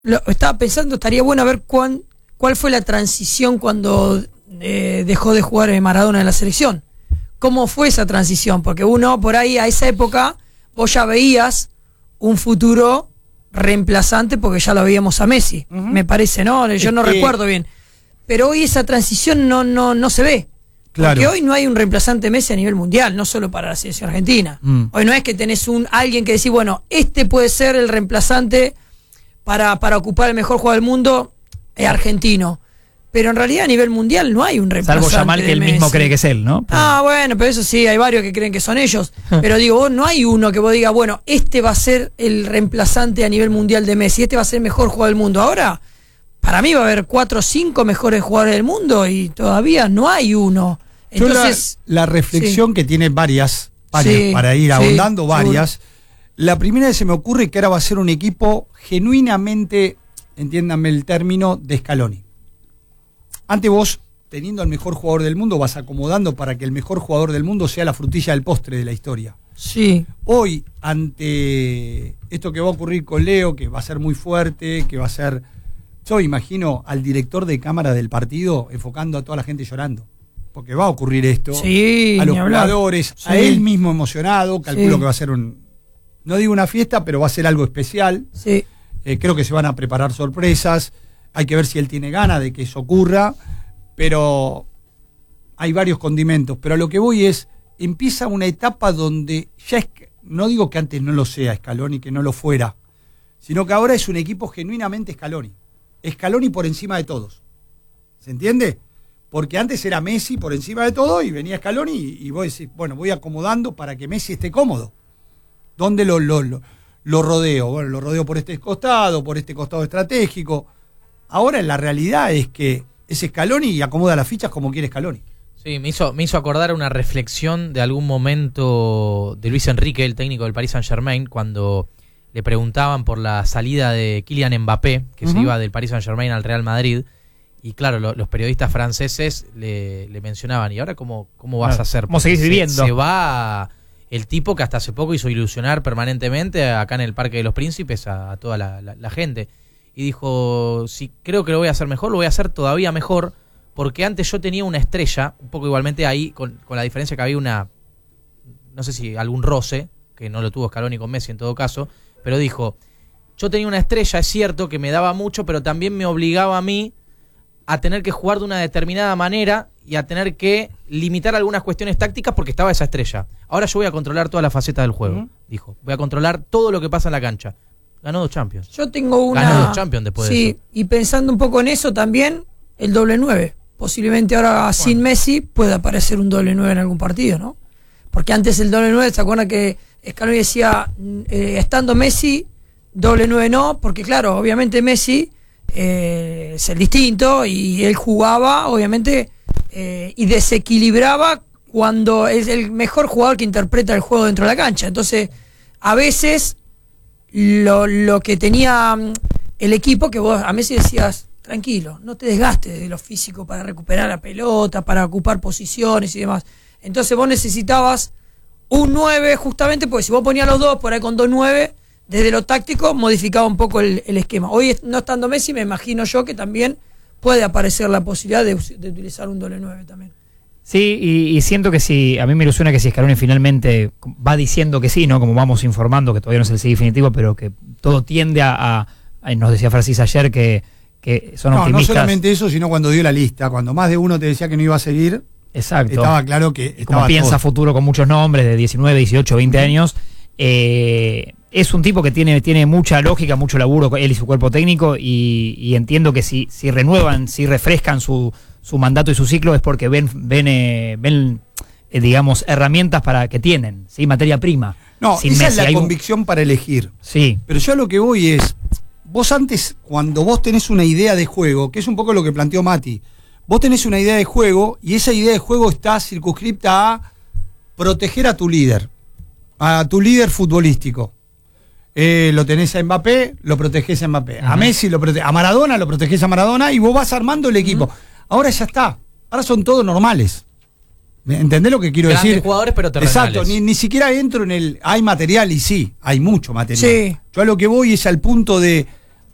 Estaba pensando, estaría bueno ver cuál fue la transición cuando dejó de jugar Maradona en la selección. ¿Cómo fue esa transición? Porque uno por ahí a esa época vos ya veías un futuro reemplazante porque ya lo veíamos a Messi, me parece, ¿no? Yo no recuerdo bien. Pero hoy esa transición no se ve. Claro. Porque hoy no hay un reemplazante Messi a nivel mundial, no solo para la selección argentina. Hoy no es que tenés alguien que decís, bueno, este puede ser el reemplazante para ocupar el mejor jugador del mundo argentino. Pero en realidad a nivel mundial no hay un reemplazante. Salvo Yamal, que él mismo cree que es él, ¿no? Bueno, pero eso sí, hay varios que creen que son ellos. Pero digo, vos no hay uno que vos digas, bueno, este va a ser el reemplazante a nivel mundial de Messi, este va a ser el mejor jugador del mundo. Ahora, para mí va a haber 4 o 5 mejores jugadores del mundo y todavía no hay uno. Entonces, la reflexión que tiene varias para ir ahondando, varias. La primera que se me ocurre que ahora va a ser un equipo genuinamente, entiéndanme el término, de Scaloni. Antes vos, teniendo al mejor jugador del mundo, vas acomodando para que el mejor jugador del mundo sea la frutilla del postre de la historia. Sí. Hoy, ante esto que va a ocurrir con Leo, que va a ser muy fuerte, que va a ser... Yo imagino al director de cámara del partido enfocando a toda la gente llorando. Porque va a ocurrir esto. Sí, a los jugadores, a él mismo emocionado. Calculo que va a ser no digo una fiesta, pero va a ser algo especial. Sí. Creo que se van a preparar sorpresas. Hay que ver si él tiene ganas de que eso ocurra. Pero hay varios condimentos. Pero a lo que voy es, empieza una etapa donde ya es... No digo que antes no lo sea Scaloni, que no lo fuera. Sino que ahora es un equipo genuinamente Scaloni. Scaloni por encima de todos. ¿Se entiende? Porque antes era Messi por encima de todo y venía Scaloni y vos decís, bueno, voy acomodando para que Messi esté cómodo. ¿Dónde lo rodeo? Bueno, lo rodeo por este costado estratégico. Ahora la realidad es que es Scaloni y acomoda las fichas como quiere Scaloni. Sí, me hizo acordar una reflexión de algún momento de Luis Enrique, el técnico del Paris Saint-Germain, cuando le preguntaban por la salida de Kylian Mbappé, que se iba del Paris Saint-Germain al Real Madrid. Y claro, los periodistas franceses le mencionaban, ¿y ahora cómo vas a hacer? ¿Cómo seguís viviendo? Se va el tipo que hasta hace poco hizo ilusionar permanentemente acá en el Parque de los Príncipes a toda la gente. Y dijo, si creo que lo voy a hacer mejor, lo voy a hacer todavía mejor, porque antes yo tenía una estrella, un poco igualmente ahí, con la diferencia que había no sé si algún roce, que no lo tuvo Scaloni con Messi en todo caso, pero dijo, yo tenía una estrella, es cierto que me daba mucho, pero también me obligaba a mí a tener que jugar de una determinada manera y a tener que limitar algunas cuestiones tácticas porque estaba esa estrella. Ahora yo voy a controlar todas las facetas del juego, dijo. Voy a controlar todo lo que pasa en la cancha. Ganó 2 Champions. Yo tengo una... Ganó 2 Champions después de eso. Sí, y pensando un poco en eso también, el doble 9. Posiblemente ahora sin Messi pueda aparecer un doble 9 en algún partido, ¿no? Porque antes el doble 9, ¿se acuerdan que Scaloni decía, estando Messi, doble 9 no? Porque claro, obviamente Messi... es el distinto y él jugaba obviamente y desequilibraba cuando es el mejor jugador que interpreta el juego dentro de la cancha. Entonces a veces lo que tenía el equipo, que vos a Messi decías tranquilo, no te desgastes de lo físico para recuperar la pelota, para ocupar posiciones y demás. Entonces vos necesitabas un 9 justamente, porque si vos ponías los dos por ahí con 2-9, desde lo táctico modificaba un poco el esquema. Hoy, no estando Messi, me imagino yo que también puede aparecer la posibilidad de utilizar un doble 9 también. Sí, y siento que si, a mí me ilusiona que si Scaloni finalmente va diciendo que sí, ¿no? Como vamos informando, que todavía no es el sí definitivo, pero que todo tiende a nos decía Francis ayer que son optimistas. No solamente eso, sino cuando dio la lista, cuando más de uno te decía que no iba a seguir, exacto, estaba claro que estaba como piensa todo. Futuro con muchos nombres de 19, 18, 20 años. Es un tipo que tiene mucha lógica, mucho laburo, él y su cuerpo técnico, y entiendo que si renuevan, si refrescan su mandato y su ciclo es porque ven digamos, herramientas para que tienen, ¿sí? Materia prima. No, sin esa Messi, es la convicción para elegir. Sí. Pero yo a lo que voy es, vos antes, cuando vos tenés una idea de juego, que es un poco lo que planteó Mati, vos tenés una idea de juego y esa idea de juego está circunscripta a proteger a tu líder futbolístico. Lo tenés a Mbappé, lo protegés a Mbappé. A Messi, a Maradona, lo protegés a Maradona y vos vas armando el equipo. Ahora ya está. Ahora son todos normales. ¿Entendés lo que quiero Grandes decir? Jugadores, pero terrenales. Exacto, ni siquiera entro en el... Hay material y sí, hay mucho material. Sí. Yo a lo que voy es al punto de...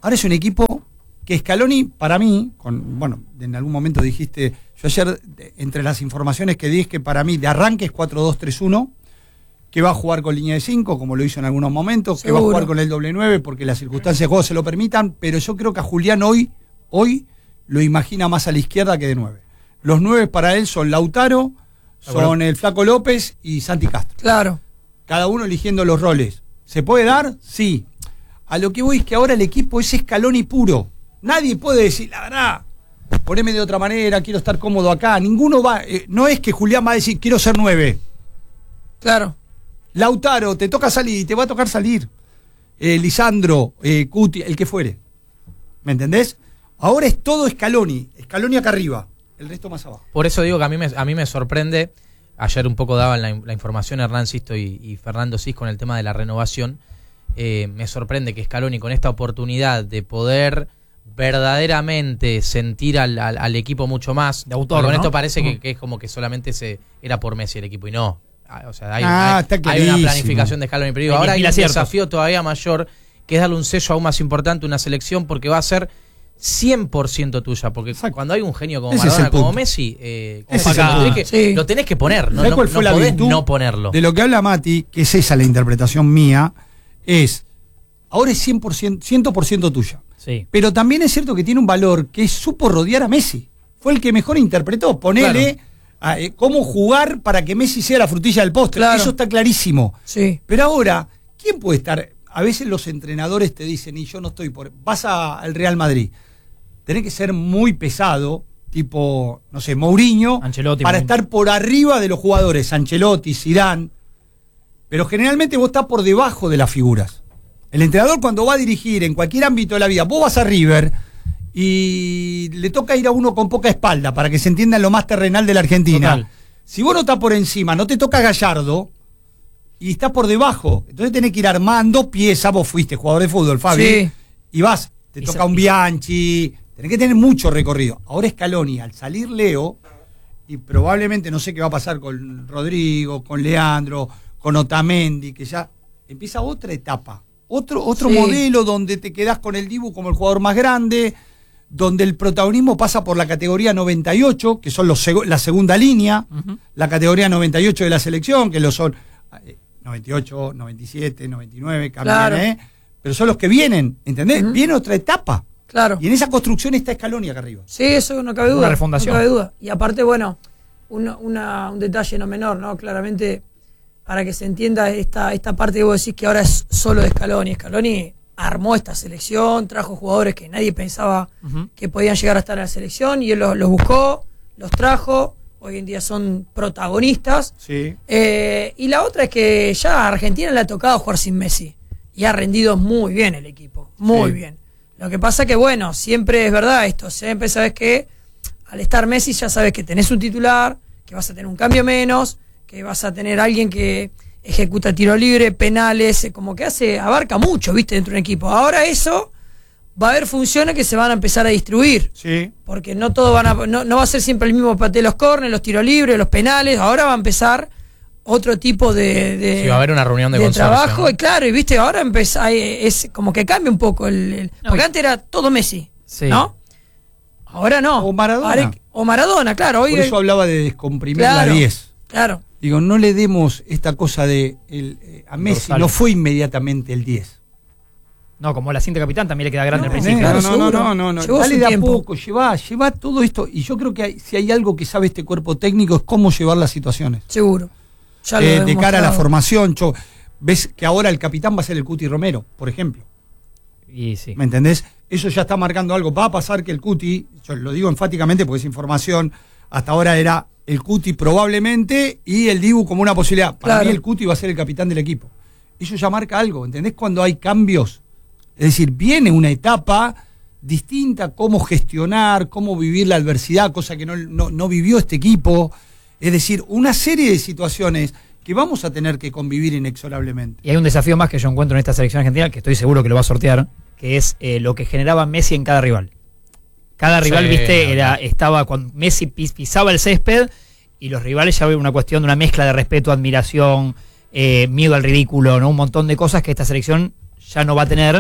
Ahora es un equipo que Scaloni, para mí, en algún momento dijiste, yo ayer, entre las informaciones que di, es que para mí de arranque es 4-2-3-1, que va a jugar con línea de 5, como lo hizo en algunos momentos, Seguro. que va a jugar con el doble 9 porque las circunstancias de juego se lo permitan, pero yo creo que a Julián hoy lo imagina más a la izquierda que de 9. Los 9 para él son Lautaro, son el Flaco López y Santi Castro. Claro. Cada uno eligiendo los roles. ¿Se puede dar? Sí. A lo que voy es que ahora el equipo es Scaloni puro. Nadie puede decir, la verdad, poneme de otra manera, quiero estar cómodo acá. Ninguno va, no es que Julián va a decir, quiero ser 9. Claro. Lautaro, te toca salir, te va a tocar salir. Lisandro, Cuti, el que fuere. ¿Me entendés? Ahora es todo Scaloni acá arriba, el resto más abajo. Por eso digo que a mí me sorprende, ayer un poco daban la información Hernán Sisto y Fernando Cis con el tema de la renovación, me sorprende que Scaloni con esta oportunidad de poder verdaderamente sentir al equipo mucho más, de autor, con ¿no? esto parece que es como que solamente era por Messi el equipo y no. O sea, hay está una clarísimo. planificación de Scaloni, pero ahora hay un desafío todavía mayor, que es darle un sello aún más importante a una selección, porque va a ser 100% tuya, porque cuando hay un genio como Maradona, como Messi, lo tenés que poner, no cuál fue la podés virtud no ponerlo. De lo que habla Mati, que es esa la interpretación mía, ahora es 100% tuya. Sí. Pero también es cierto que tiene un valor que supo rodear a Messi. Fue el que mejor interpretó, ponele cómo jugar para que Messi sea la frutilla del postre. Claro. Eso está clarísimo. Sí. Pero ahora, ¿quién puede estar? A veces los entrenadores te dicen, y yo no estoy vas al Real Madrid, tenés que ser muy pesado, tipo, no sé, Mourinho, Ancelotti, para Mourinho. estar por arriba de los jugadores, Ancelotti, Zidane, pero generalmente vos estás por debajo de las figuras. El entrenador cuando va a dirigir en cualquier ámbito de la vida, vos vas a River y le toca ir a uno con poca espalda, para que se entienda en lo más terrenal de la Argentina. Total. Si vos no estás por encima, no te toca Gallardo, y estás por debajo, entonces tenés que ir armando piezas. Vos fuiste jugador de fútbol, Fabi, Sí. y vas, te toca un Bianchi, tenés que tener mucho recorrido. Ahora Scaloni, al salir Leo, y probablemente no sé qué va a pasar con Rodrigo, con Leandro, con Otamendi, que ya empieza otra etapa, otro Sí. modelo donde te quedás con el Dibu como el jugador más grande, donde el protagonismo pasa por la categoría 98, que son la segunda línea, la categoría 98 de la selección, que lo son 98, 97, 99, cambian, Claro. pero son los que vienen, ¿entendés? Viene otra etapa. Claro. Y en esa construcción está Scaloni acá arriba. Sí, eso no cabe duda. Una refundación. No cabe duda. Y aparte, bueno, un detalle no menor, ¿no? Claramente, para que se entienda esta parte que vos decís que ahora es solo de Scaloni. Scaloni armó esta selección, trajo jugadores que nadie pensaba que podían llegar a estar en la selección y él los buscó, los trajo. Hoy en día son protagonistas. Sí. Y la otra es que ya a Argentina le ha tocado jugar sin Messi. Y ha rendido muy bien el equipo. Muy bien. Lo que pasa que, bueno, siempre es verdad esto. Siempre sabes que al estar Messi ya sabes que tenés un titular, que vas a tener un cambio menos, que vas a tener alguien que ejecuta tiro libre, penales, como que abarca mucho, ¿viste? Dentro de un equipo. Ahora eso va a haber funciones que se van a empezar a distribuir. Sí. Porque no todo no va a ser siempre el mismo pateo, los córneres, los tiros libres, los penales. Ahora va a empezar otro tipo de Sí, va a haber una reunión de consorcio, trabajo, ¿no? y claro, y viste, ahora es como que cambia un poco porque antes era todo Messi, Sí. ¿no? Ahora no. O Maradona. O Maradona, claro. Hoy Por eso hablaba de descomprimir claro, la 10. Claro. Digo, no le demos esta cosa de a Messi Dorsal. no fue inmediatamente el 10. No, como la cinta capitán también le queda grande al principio. claro, no, seguro. no. Llevó Dale su de a tiempo. poco, lleva todo esto. Y yo creo que si hay algo que sabe este cuerpo técnico es cómo llevar las situaciones. Seguro. Ya lo De hemos cara a la mostrado. formación. Ves que ahora el capitán va a ser el Cuti Romero, por ejemplo. Y sí. ¿Me entendés? Eso ya está marcando algo. Va a pasar que el Cuti, yo lo digo enfáticamente porque es información, hasta ahora era el Cuti probablemente y el Dibu como una posibilidad. Para Claro. mí el Cuti va a ser el capitán del equipo. Eso ya marca algo, ¿entendés? Cuando hay cambios. Es decir, viene una etapa distinta, cómo gestionar, cómo vivir la adversidad, cosa que no vivió este equipo. Es decir, una serie de situaciones que vamos a tener que convivir inexorablemente. Y hay un desafío más que yo encuentro en esta selección argentina, que estoy seguro que lo va a sortear, que es lo que generaba Messi en cada rival. Cada rival, Sí, viste, estaba cuando Messi pisaba el césped y los rivales ya había una cuestión de una mezcla de respeto, admiración, miedo al ridículo, ¿no? Un montón de cosas que esta selección ya no va a tener,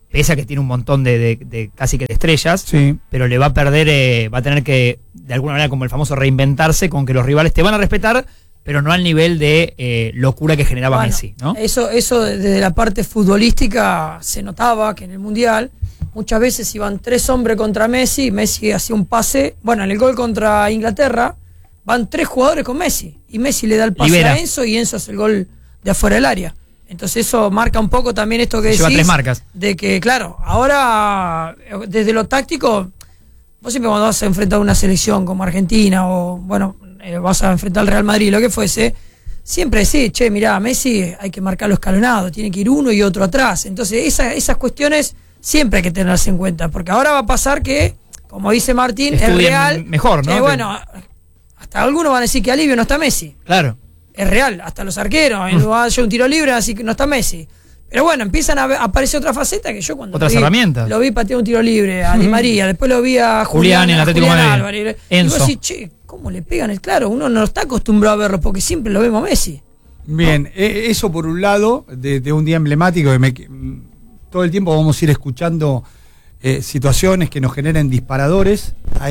pese a que tiene un montón de casi que de estrellas, Sí. pero le va a perder, va a tener que, de alguna manera, como el famoso reinventarse, con que los rivales te van a respetar, pero no al nivel de locura que generaba Bueno, Messi, ¿no? Eso desde la parte futbolística se notaba que en el Mundial muchas veces iban 3 hombres contra Messi hacía un pase, bueno, en el gol contra Inglaterra van 3 jugadores con Messi y Messi le da el pase Libera. a Enzo y Enzo hace el gol de afuera del área. Entonces eso marca un poco también esto que Lleva decís, 3 marcas. de que claro, ahora desde lo táctico, vos siempre cuando vas a enfrentar una selección como Argentina o bueno, vas a enfrentar al Real Madrid, lo que fuese, siempre decís, che, mirá, Messi hay que marcarlo escalonado, tiene que ir uno y otro atrás. Entonces esas cuestiones siempre hay que tenerlas en cuenta, porque ahora va a pasar que, como dice Martín, es Estudien real, mejor, ¿no? que bueno, hasta algunos van a decir que alivio no está Messi. Claro. Es real, hasta los arqueros, va a hacer un tiro libre, así que no está Messi. Pero bueno, empiezan a aparecer otra faceta que yo cuando Otras herramientas. lo vi patear un tiro libre a Di María, después lo vi a Julián en el Atlético de Madrid. Álvarez. Y Enzo. vos decís, che, ¿cómo le pegan el claro? Uno no está acostumbrado a verlo porque siempre lo vemos a Messi. Bien, eso por un lado, de un día emblemático, todo el tiempo vamos a ir escuchando situaciones que nos generen disparadores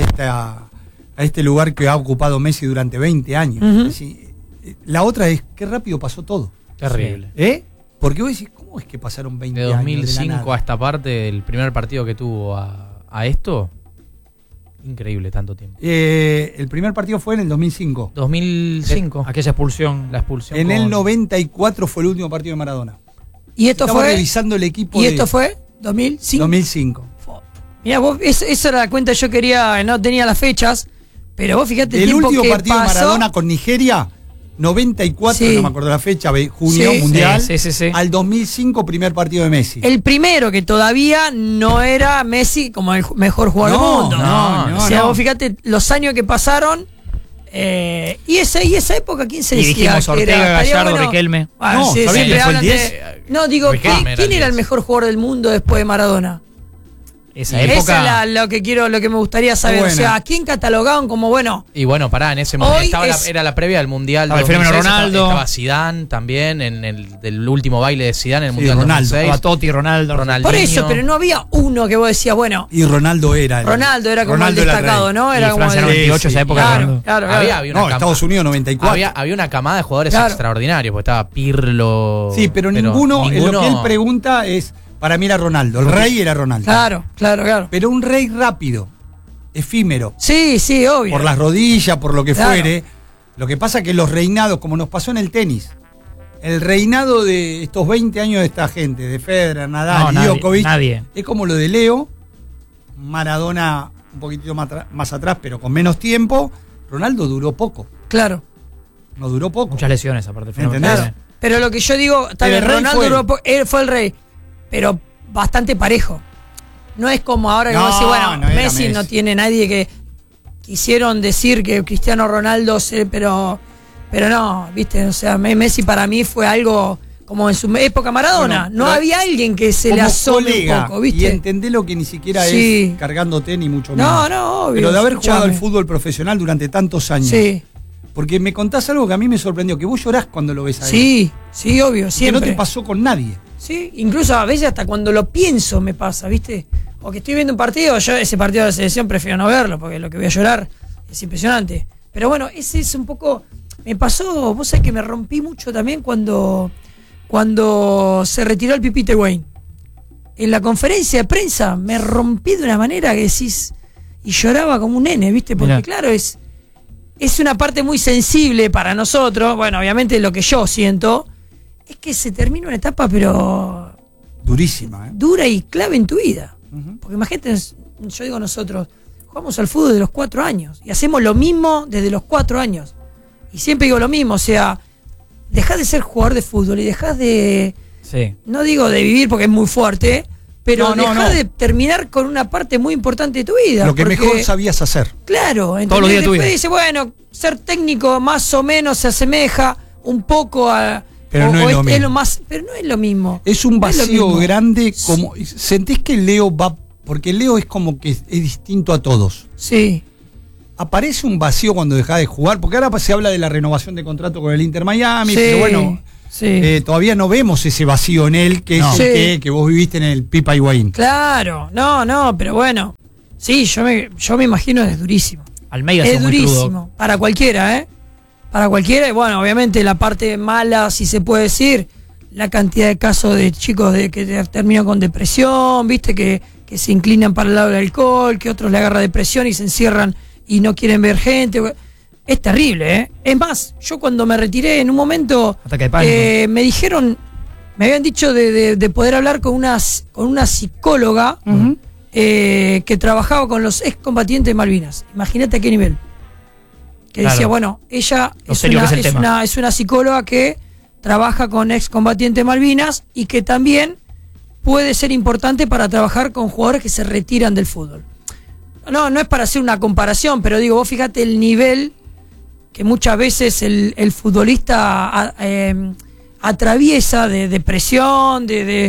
a este lugar que ha ocupado Messi durante 20 años. Ujú. Así, la otra es, qué rápido pasó todo. Terrible. Porque vos decís, ¿cómo es que pasaron 20 De años? 2005 a esta parte, el primer partido que tuvo a esto, increíble tanto tiempo. El primer partido fue en el 2005. 2005, Aquella expulsión. la expulsión. En el con- 94 fue el último partido de Maradona. Y esto Estamos fue. revisando el equipo Y de esto fue 2005. 2005. Mirá, vos, esa era la cuenta que yo quería, no tenía las fechas, pero vos fíjate El tiempo último que partido de pasó. Maradona con Nigeria, 94, Sí. no me acuerdo la fecha, junio, Sí. mundial. Sí. Al 2005, primer partido de Messi. El primero que todavía no era Messi como el mejor jugador No, del mundo. no, O sea, no. vos fíjate los años que pasaron. Y esa época, ¿quién se Y decía? dijimos que Ortega, era? Estaría Gallardo, Riquelme. Bueno, No, sí, ¿sabés siempre quién fue el hablan 10? No, digo, Riquelme era ¿quién el era el 10? mejor jugador del mundo después de Maradona? Esa Esa época. es lo que me gustaría saber. Buena. O sea, ¿a quién catalogaban como bueno? Y bueno, pará, en ese Hoy momento es- era la previa del Mundial Estaba el de fenómeno 2006, Ronaldo. Estaba Zidane también, en el del último baile de Zidane en el Sí, Mundial Ronaldo. 2006. Estaba Totti, Ronaldo. Ronaldinho. Por eso, pero no había uno que vos decías, bueno, Y Ronaldo era. Ronaldo era como Ronaldo el era destacado, rey. ¿no? Y Era como Francia el 98, esa época. Claro, Ronaldo. claro. Había una No, Estados Unidos 94. había una camada de jugadores Claro. extraordinarios, porque estaba Pirlo. Sí, pero ninguno, en lo que él pregunta es, para mí era Ronaldo, el rey era Ronaldo. Claro. Pero un rey rápido, efímero, Sí, obvio. por las rodillas, por lo que Claro. fuere. Lo que pasa que los reinados, como nos pasó en el tenis, el reinado de estos 20 años de esta gente, de Federer, Nadal No, y nadie, Djokovic, nadie. es como lo de Leo, Maradona un poquitito más atrás, pero con menos tiempo. Ronaldo duró poco, Claro. no duró poco. Muchas lesiones, aparte. fue ¿Entendés? una- Pero lo que yo digo, El también rey Ronaldo fue él fue el rey, pero bastante parejo. No es como ahora que No, vos decís, bueno, no era Messi no tiene nadie que quisieron decir que Cristiano Ronaldo, pero no, viste, o sea, Messi para mí fue algo como en su época Maradona. Bueno, No pero había alguien que se le Como asome colega, un poco, y ¿viste? entendé lo que ni siquiera Sí. es cargándote ni mucho menos. No, obvio. Pero de haber jugado al escuchame. fútbol profesional durante tantos años. Sí, Porque me contás algo que a mí me sorprendió, que vos llorás cuando lo ves a él. sí, obvio, Que siempre. no te pasó con nadie. Sí, incluso a veces hasta cuando lo pienso me pasa, ¿viste? O que estoy viendo un partido, yo ese partido de la selección prefiero no verlo, porque lo que voy a llorar es impresionante. Pero bueno, ese es un poco... Me pasó, vos sabés que me rompí mucho también cuando se retiró el Pipite Wayne. En la conferencia de prensa me rompí de una manera que decís... Y lloraba como un nene, ¿viste? Porque Mirá. claro, es una parte muy sensible para nosotros. Bueno, obviamente lo que yo siento es que se termina una etapa, pero Durísima, ¿eh? dura y clave en tu vida. Ujú. Porque imagínate, yo digo nosotros, jugamos al fútbol desde los 4 años y hacemos lo mismo desde los 4 años. Y siempre digo lo mismo, o sea, dejás de ser jugador de fútbol y dejás de, Sí. no digo de vivir porque es muy fuerte, pero No, dejás no. de terminar con una parte muy importante de tu vida. Lo que porque- mejor sabías hacer. Claro, ¿entendés? Todos los días de tu Después vida. dice, bueno, ser técnico más o menos se asemeja un poco a... Pero no es lo mismo. más, pero no es lo mismo. Es un No es lo vacío mismo. grande. Como ¿Sentís que Leo va...? Porque Leo es como que es distinto a todos. Sí. ¿Aparece un vacío cuando dejás de jugar? Porque ahora se habla de la renovación de contrato con el Inter Miami, Sí. pero bueno, Sí. Todavía no vemos ese vacío en él que No. es el que vos viviste en el Pipa Higuaín. Claro, no, pero bueno. Sí, yo me imagino es durísimo. Almeida Es es muy durísimo. crudo. Para cualquiera, ¿eh? Para cualquiera. Y bueno, obviamente la parte mala, si se puede decir, la cantidad de casos de chicos que terminan con depresión, viste, que se inclinan para el lado del alcohol, que otros le agarra depresión y se encierran y no quieren ver gente. Es terrible, ¿eh? Es más, yo cuando me retiré en un momento, Ataque de pánico. me habían dicho de poder hablar con una psicóloga que trabajaba con los excombatientes de Malvinas. Imagínate a qué nivel. Que Claro. decía, bueno, ella Lo serio que es el tema. es una psicóloga que trabaja con excombatientes de Malvinas y que también puede ser importante para trabajar con jugadores que se retiran del fútbol. No es para hacer una comparación, pero digo, vos fíjate el nivel que muchas veces el futbolista atraviesa de depresión, de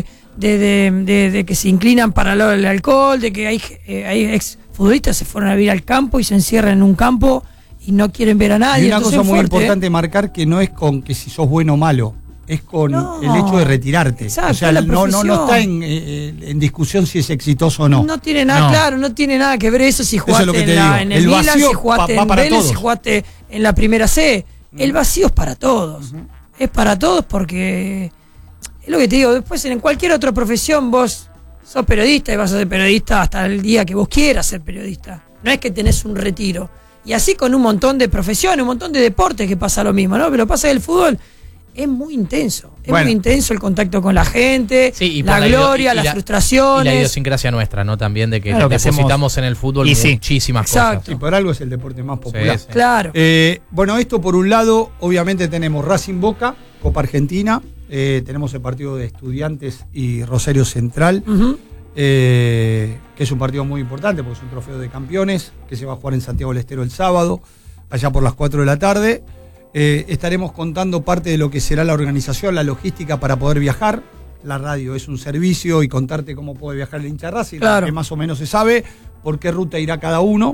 que se inclinan para el lado del alcohol, de que hay ex futbolistas que se fueron a vivir al campo y se encierran en un campo y no quieren ver a nadie. Y una Entonces cosa es muy fuerte, importante marcar que no es con que si sos bueno o malo, es con No. el hecho de retirarte. Exacto, o sea, la no profesión. está en discusión si es exitoso o no. No tiene nada, No. claro, no tiene nada que ver eso si es jugaste lo que te en digo. el El Milan, vacío si jugaste va en para Vélez, todos. si jugaste en la primera C. El vacío es para todos. Es para todos porque es lo que te digo, después en cualquier otra profesión vos sos periodista y vas a ser periodista hasta el día que vos quieras ser periodista. No es que tenés un retiro. Y así con un montón de profesiones, un montón de deportes que pasa lo mismo, ¿no? Pero pasa que el fútbol es muy intenso. Es Bueno. muy intenso el contacto con la gente, Sí, y la por gloria, las y la frustraciones. idiosincrasia nuestra, ¿no? También de que Claro, que depositamos en el fútbol Y sí. muchísimas Exacto. cosas. Y por algo es el deporte más popular. Sí. Claro. Bueno, esto por un lado, obviamente tenemos Racing Boca, Copa Argentina, tenemos el partido de Estudiantes y Rosario Central, Ujú. que es un partido muy importante porque es un trofeo de campeones que se va a jugar en Santiago del Estero el sábado, allá por las 4 de la tarde. Estaremos contando parte de lo que será la organización, la logística para poder viajar. La radio es un servicio y contarte cómo puede viajar el hincha Racing, Claro. que más o menos se sabe por qué ruta irá cada uno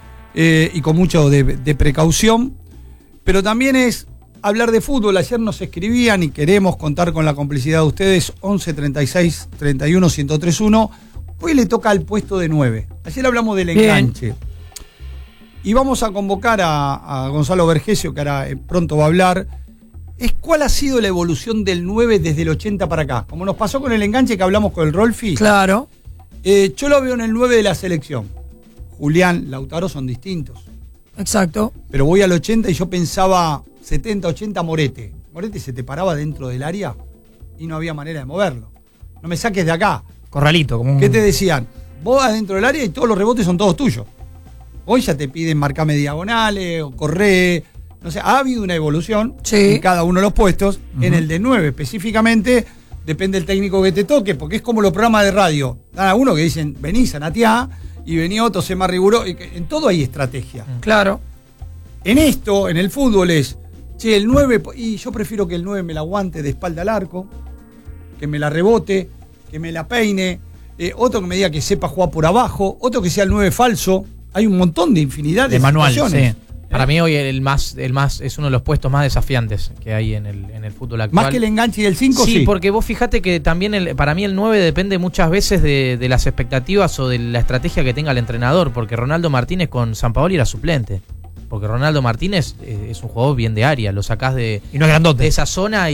y con mucho de precaución. Pero también es hablar de fútbol. Ayer nos escribían y queremos contar con la complicidad de ustedes. 11 36 31 1031. Hoy le toca al puesto de 9. Ayer hablamos del Bien. enganche. Y vamos a convocar a Gonzalo Vergesio, que ahora pronto va a hablar. Es cuál ha sido la evolución del 9 desde el 80 para acá. Como nos pasó con el enganche que hablamos con el Rolfi. Claro. Yo lo veo en el 9 de la selección. Julián, Lautaro son distintos. Exacto. Pero voy al 80 y yo pensaba 70, 80 Morete. Morete se te paraba dentro del área y no había manera de moverlo. No me saques de acá. Corralito, como un... ¿Qué te decían? Vos vas dentro del área y todos los rebotes son todos tuyos. Hoy ya te piden marcarme diagonales o correr. No sé, ha habido una evolución Sí. en cada uno de los puestos. En el de 9 específicamente, depende del técnico que te toque, porque es como los programas de radio. Dan algunos que dicen, vení, Sanatiá, y venía otro, sé más riguroso. En todo hay estrategia. Claro. En esto, en el fútbol es, che, el 9, y yo prefiero que el 9 me la aguante de espalda al arco, que me la rebote, que me la peine, otro que me diga que sepa jugar por abajo, otro que sea el 9 falso. Hay un montón de infinidad de manual, situaciones. sí. Para mí hoy el más es uno de los puestos más desafiantes que hay en el fútbol actual. Más que el enganche y el 5, sí. Sí, porque vos fíjate que también para mí el 9 depende muchas veces de las expectativas o de la estrategia que tenga el entrenador, porque Ronaldo Martínez con Sampaoli era suplente. Porque Ronaldo Martínez es un jugador bien de área, lo sacás de Y no es grandote. esa zona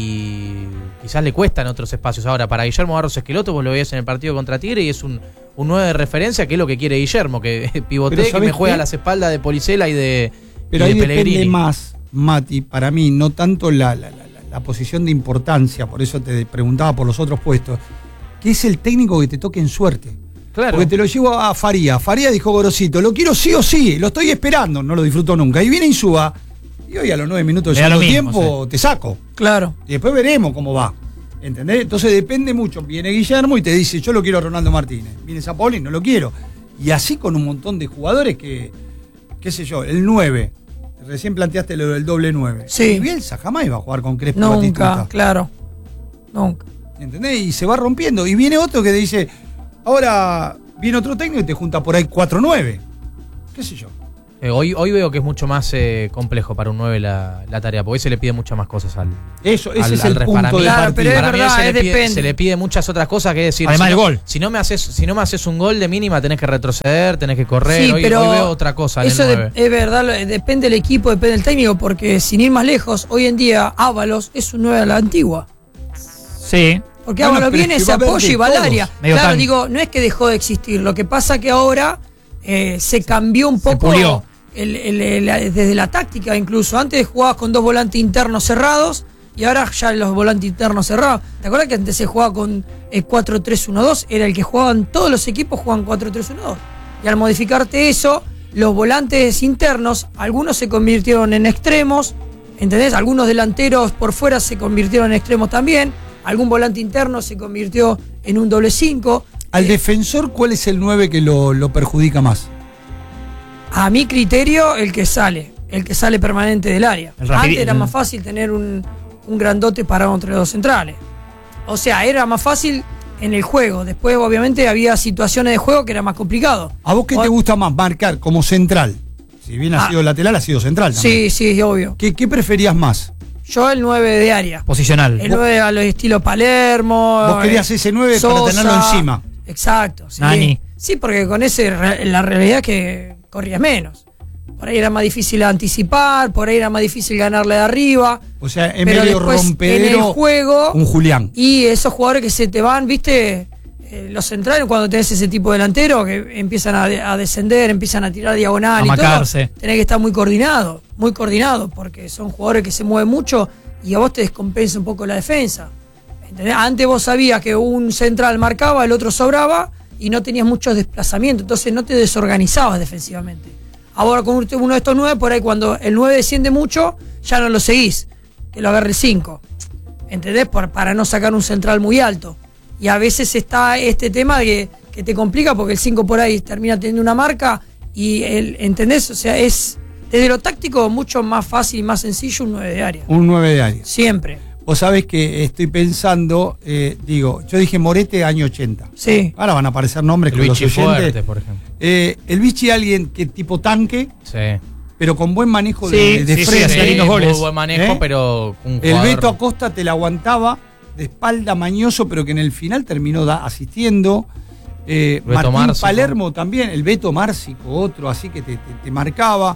y quizás le cuesta en otros espacios. Ahora, para Guillermo Barros Esqueloto, vos lo veías en el partido contra Tigre y es un 9 de referencia, que es lo que quiere Guillermo, que Pero pivotee, que ¿sabés me juegue qué? a las espaldas de Policela y de, Pero y ahí de Pellegrini. depende más, Mati, para mí, no tanto la posición de importancia, por eso te preguntaba por los otros puestos, que es el técnico que te toque en suerte. Claro. Porque te lo llevo a Faría. Faría dijo Gorosito, lo quiero sí o sí, lo estoy esperando, no lo disfruto nunca. Y viene Insúa, y hoy a los 9 minutos Le del da lo segundo mismo, tiempo te saco. Claro. Y después veremos cómo va. ¿Entendés? Entonces depende mucho. Viene Guillermo y te dice, yo lo quiero a Ronaldo Martínez. Viene Sampaoli, no lo quiero. Y así con un montón de jugadores que, qué sé yo, el 9. Recién planteaste lo del doble 9. Sí. Y Bielsa jamás iba a jugar con Crespo Nunca, Batistuta. claro. Nunca. ¿Entendés? Y se va rompiendo. Y viene otro que te dice, ahora viene otro técnico y te junta por ahí 4-9. ¿Qué sé yo? Hoy veo que es mucho más complejo para un 9 la tarea, porque hoy se le pide muchas más cosas Ese es el para punto mí, de Claro, pero partida. es para mí verdad, depende. se le pide muchas otras cosas, que es decir, Además si del no, gol. Si no me haces un gol de mínima, tenés que retroceder, tenés que correr. Sí, hoy pero veo otra cosa en eso el 9. es verdad, depende del equipo, depende del técnico, porque sin ir más lejos, hoy en día Ábalos es un 9 a la antigua. Sí. Porque Bueno, Ábalos pero viene, es que se va a haber apoya de y va al todos. área. Medio Claro, tanque. digo, no es que dejó de existir, lo que pasa que ahora se cambió un Se poco pulió. desde la táctica incluso. Antes jugabas con 2 volantes internos cerrados y ahora ya los volantes internos cerrados. ¿Te acuerdas que antes se jugaba con 4-3-1-2? Era el que jugaban, todos los equipos jugaban 4-3-1-2. Y al modificarte eso, los volantes internos, algunos se convirtieron en extremos, ¿entendés? Algunos delanteros por fuera se convirtieron en extremos también. Algún volante interno se convirtió en un doble 5. Al defensor, ¿cuál es el 9 que lo perjudica más? A mi criterio, el que sale permanente del área. El rapidi- Antes era más fácil tener un grandote parado entre los dos centrales. O sea, era más fácil en el juego. Después, obviamente, había situaciones de juego que era más complicado. ¿A vos qué te gusta más marcar como central? Si bien ha sido lateral, ha sido central también. Sí, obvio. ¿Qué preferías más? Yo el 9 de área. Posicional. El 9 a los estilo Palermo. Vos querías ese 9 para Sosa. tenerlo encima. Exacto. Sí. Nani. Sí, porque con ese la realidad es que corrías menos. Por ahí era más difícil anticipar, por ahí era más difícil ganarle de arriba. O sea, en Pero medio después, rompedero, en el juego, un Julián. y esos jugadores que se te van, viste, los centrales cuando tenés ese tipo de delantero que empiezan a descender, empiezan a tirar diagonal A y macarse. todo, tenés que estar muy coordinado, porque son jugadores que se mueven mucho y a vos te descompensa un poco la defensa. ¿Entendés? Antes vos sabías que un central marcaba, el otro sobraba y no tenías muchos desplazamientos, entonces no te desorganizabas defensivamente. Ahora con uno de estos 9, por ahí cuando el 9 desciende mucho, ya no lo seguís, que lo agarre el 5. ¿Entendés? Para no sacar un central muy alto. Y a veces está este tema que te complica porque el 5 por ahí termina teniendo una marca y ¿entendés? O sea, es desde lo táctico mucho más fácil y más sencillo un 9 de área. Un 9 de área. Siempre. Vos sabés que estoy pensando, yo dije Morete año 80. Sí. Ahora van a aparecer nombres El con los Vichy oyentes. Fuerte, por ejemplo. El Vichy, alguien que tipo tanque, Sí. pero con buen manejo Sí, de sí, frente. hacía lindos goles. Muy buen manejo, ¿Eh? pero un El jugador... Beto Acosta te la aguantaba de espalda, mañoso, pero que en el final terminó asistiendo. Martín Márcico. Palermo también, el Beto Márcico, otro así que te marcaba.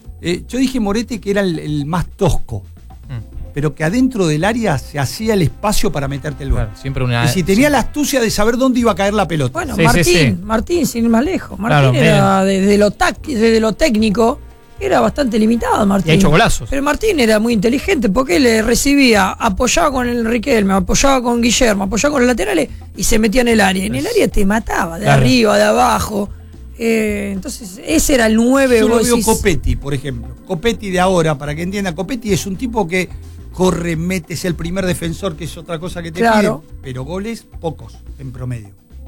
Yo dije Morete que era el más tosco, pero que adentro del área se hacía el espacio para meterte el gol. Claro, siempre una... Y si tenía la astucia de saber dónde iba a caer la pelota. Bueno, Sí, Martín, sí, sí. Martín, sin ir más lejos. Martín Claro, era desde lo técnico, era bastante limitado Martín. Y ha hecho golazos. Pero Martín era muy inteligente porque él recibía, apoyaba con el Riquelme, apoyaba con Guillermo, apoyaba con los laterales y se metía en el área. En el área te mataba, de Claro. arriba, de abajo. Entonces, ese era el 9. Yo lo vos veo decís, Copetti, por ejemplo. Copetti de ahora, para que entienda, Copetti es un tipo que corre, mete, es el primer defensor, que es otra cosa que te Claro. piden, pero goles pocos en promedio.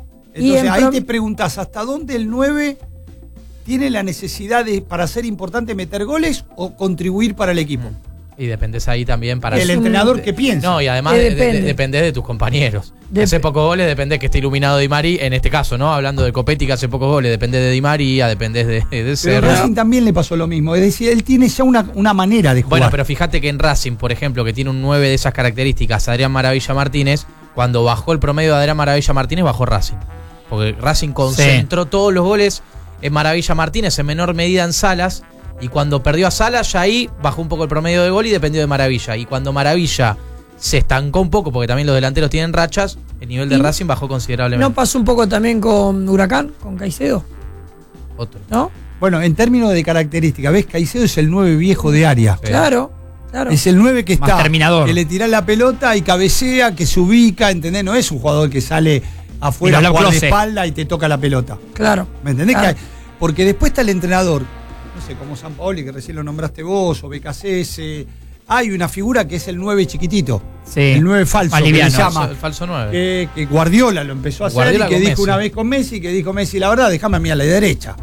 Y Entonces en ahí prom- te preguntas, ¿hasta dónde el 9 tiene la necesidad de, para ser importante, meter goles o contribuir para el equipo? Y dependés ahí también para... El un- entrenador que piensa. No, y además Depende. dependés de tus compañeros. Dep- Hace pocos goles dependés que esté iluminado Di Mari, en este caso, ¿no? Hablando de Copetti, que hace pocos goles, dependés de Di María, dependés de Pero Serra. a Racing también le pasó lo mismo. Es decir, él tiene ya una manera de jugar. Bueno, pero fíjate que en Racing, por ejemplo, que tiene un 9 de esas características, Adrián Maravilla Martínez, cuando bajó el promedio de Adrián Maravilla Martínez, bajó Racing. Porque Racing concentró todos los goles en Maravilla Martínez, en menor medida en Salas, y cuando perdió a Salas, ya ahí bajó un poco el promedio de gol y dependió de Maravilla. Y cuando Maravilla se estancó un poco, porque también los delanteros tienen rachas, el nivel de Y- Racing bajó considerablemente. ¿No pasó un poco también con Huracán, con Caicedo? Otro. ¿No? Bueno, en términos de características, ¿ves? Caicedo es el 9 viejo de área. Sí. Claro. Es el 9 que Más está, terminador. que le tira la pelota y cabecea, que se ubica, ¿entendés? No es un jugador que sale afuera Mira, a jugar de Close. espalda y te toca la pelota. Claro. ¿Me entendés? Claro. Porque después está el entrenador, no sé, como San Paoli, que recién lo nombraste vos, o BKCS. Hay una figura que es el 9 chiquitito, Sí. el 9 falso, Más que le liviano. llama. El falso 9. Que Guardiola lo empezó a hacer Guardiola y que con dijo Messi. una vez con Messi, que dijo Messi, la verdad, déjame a mí a la derecha.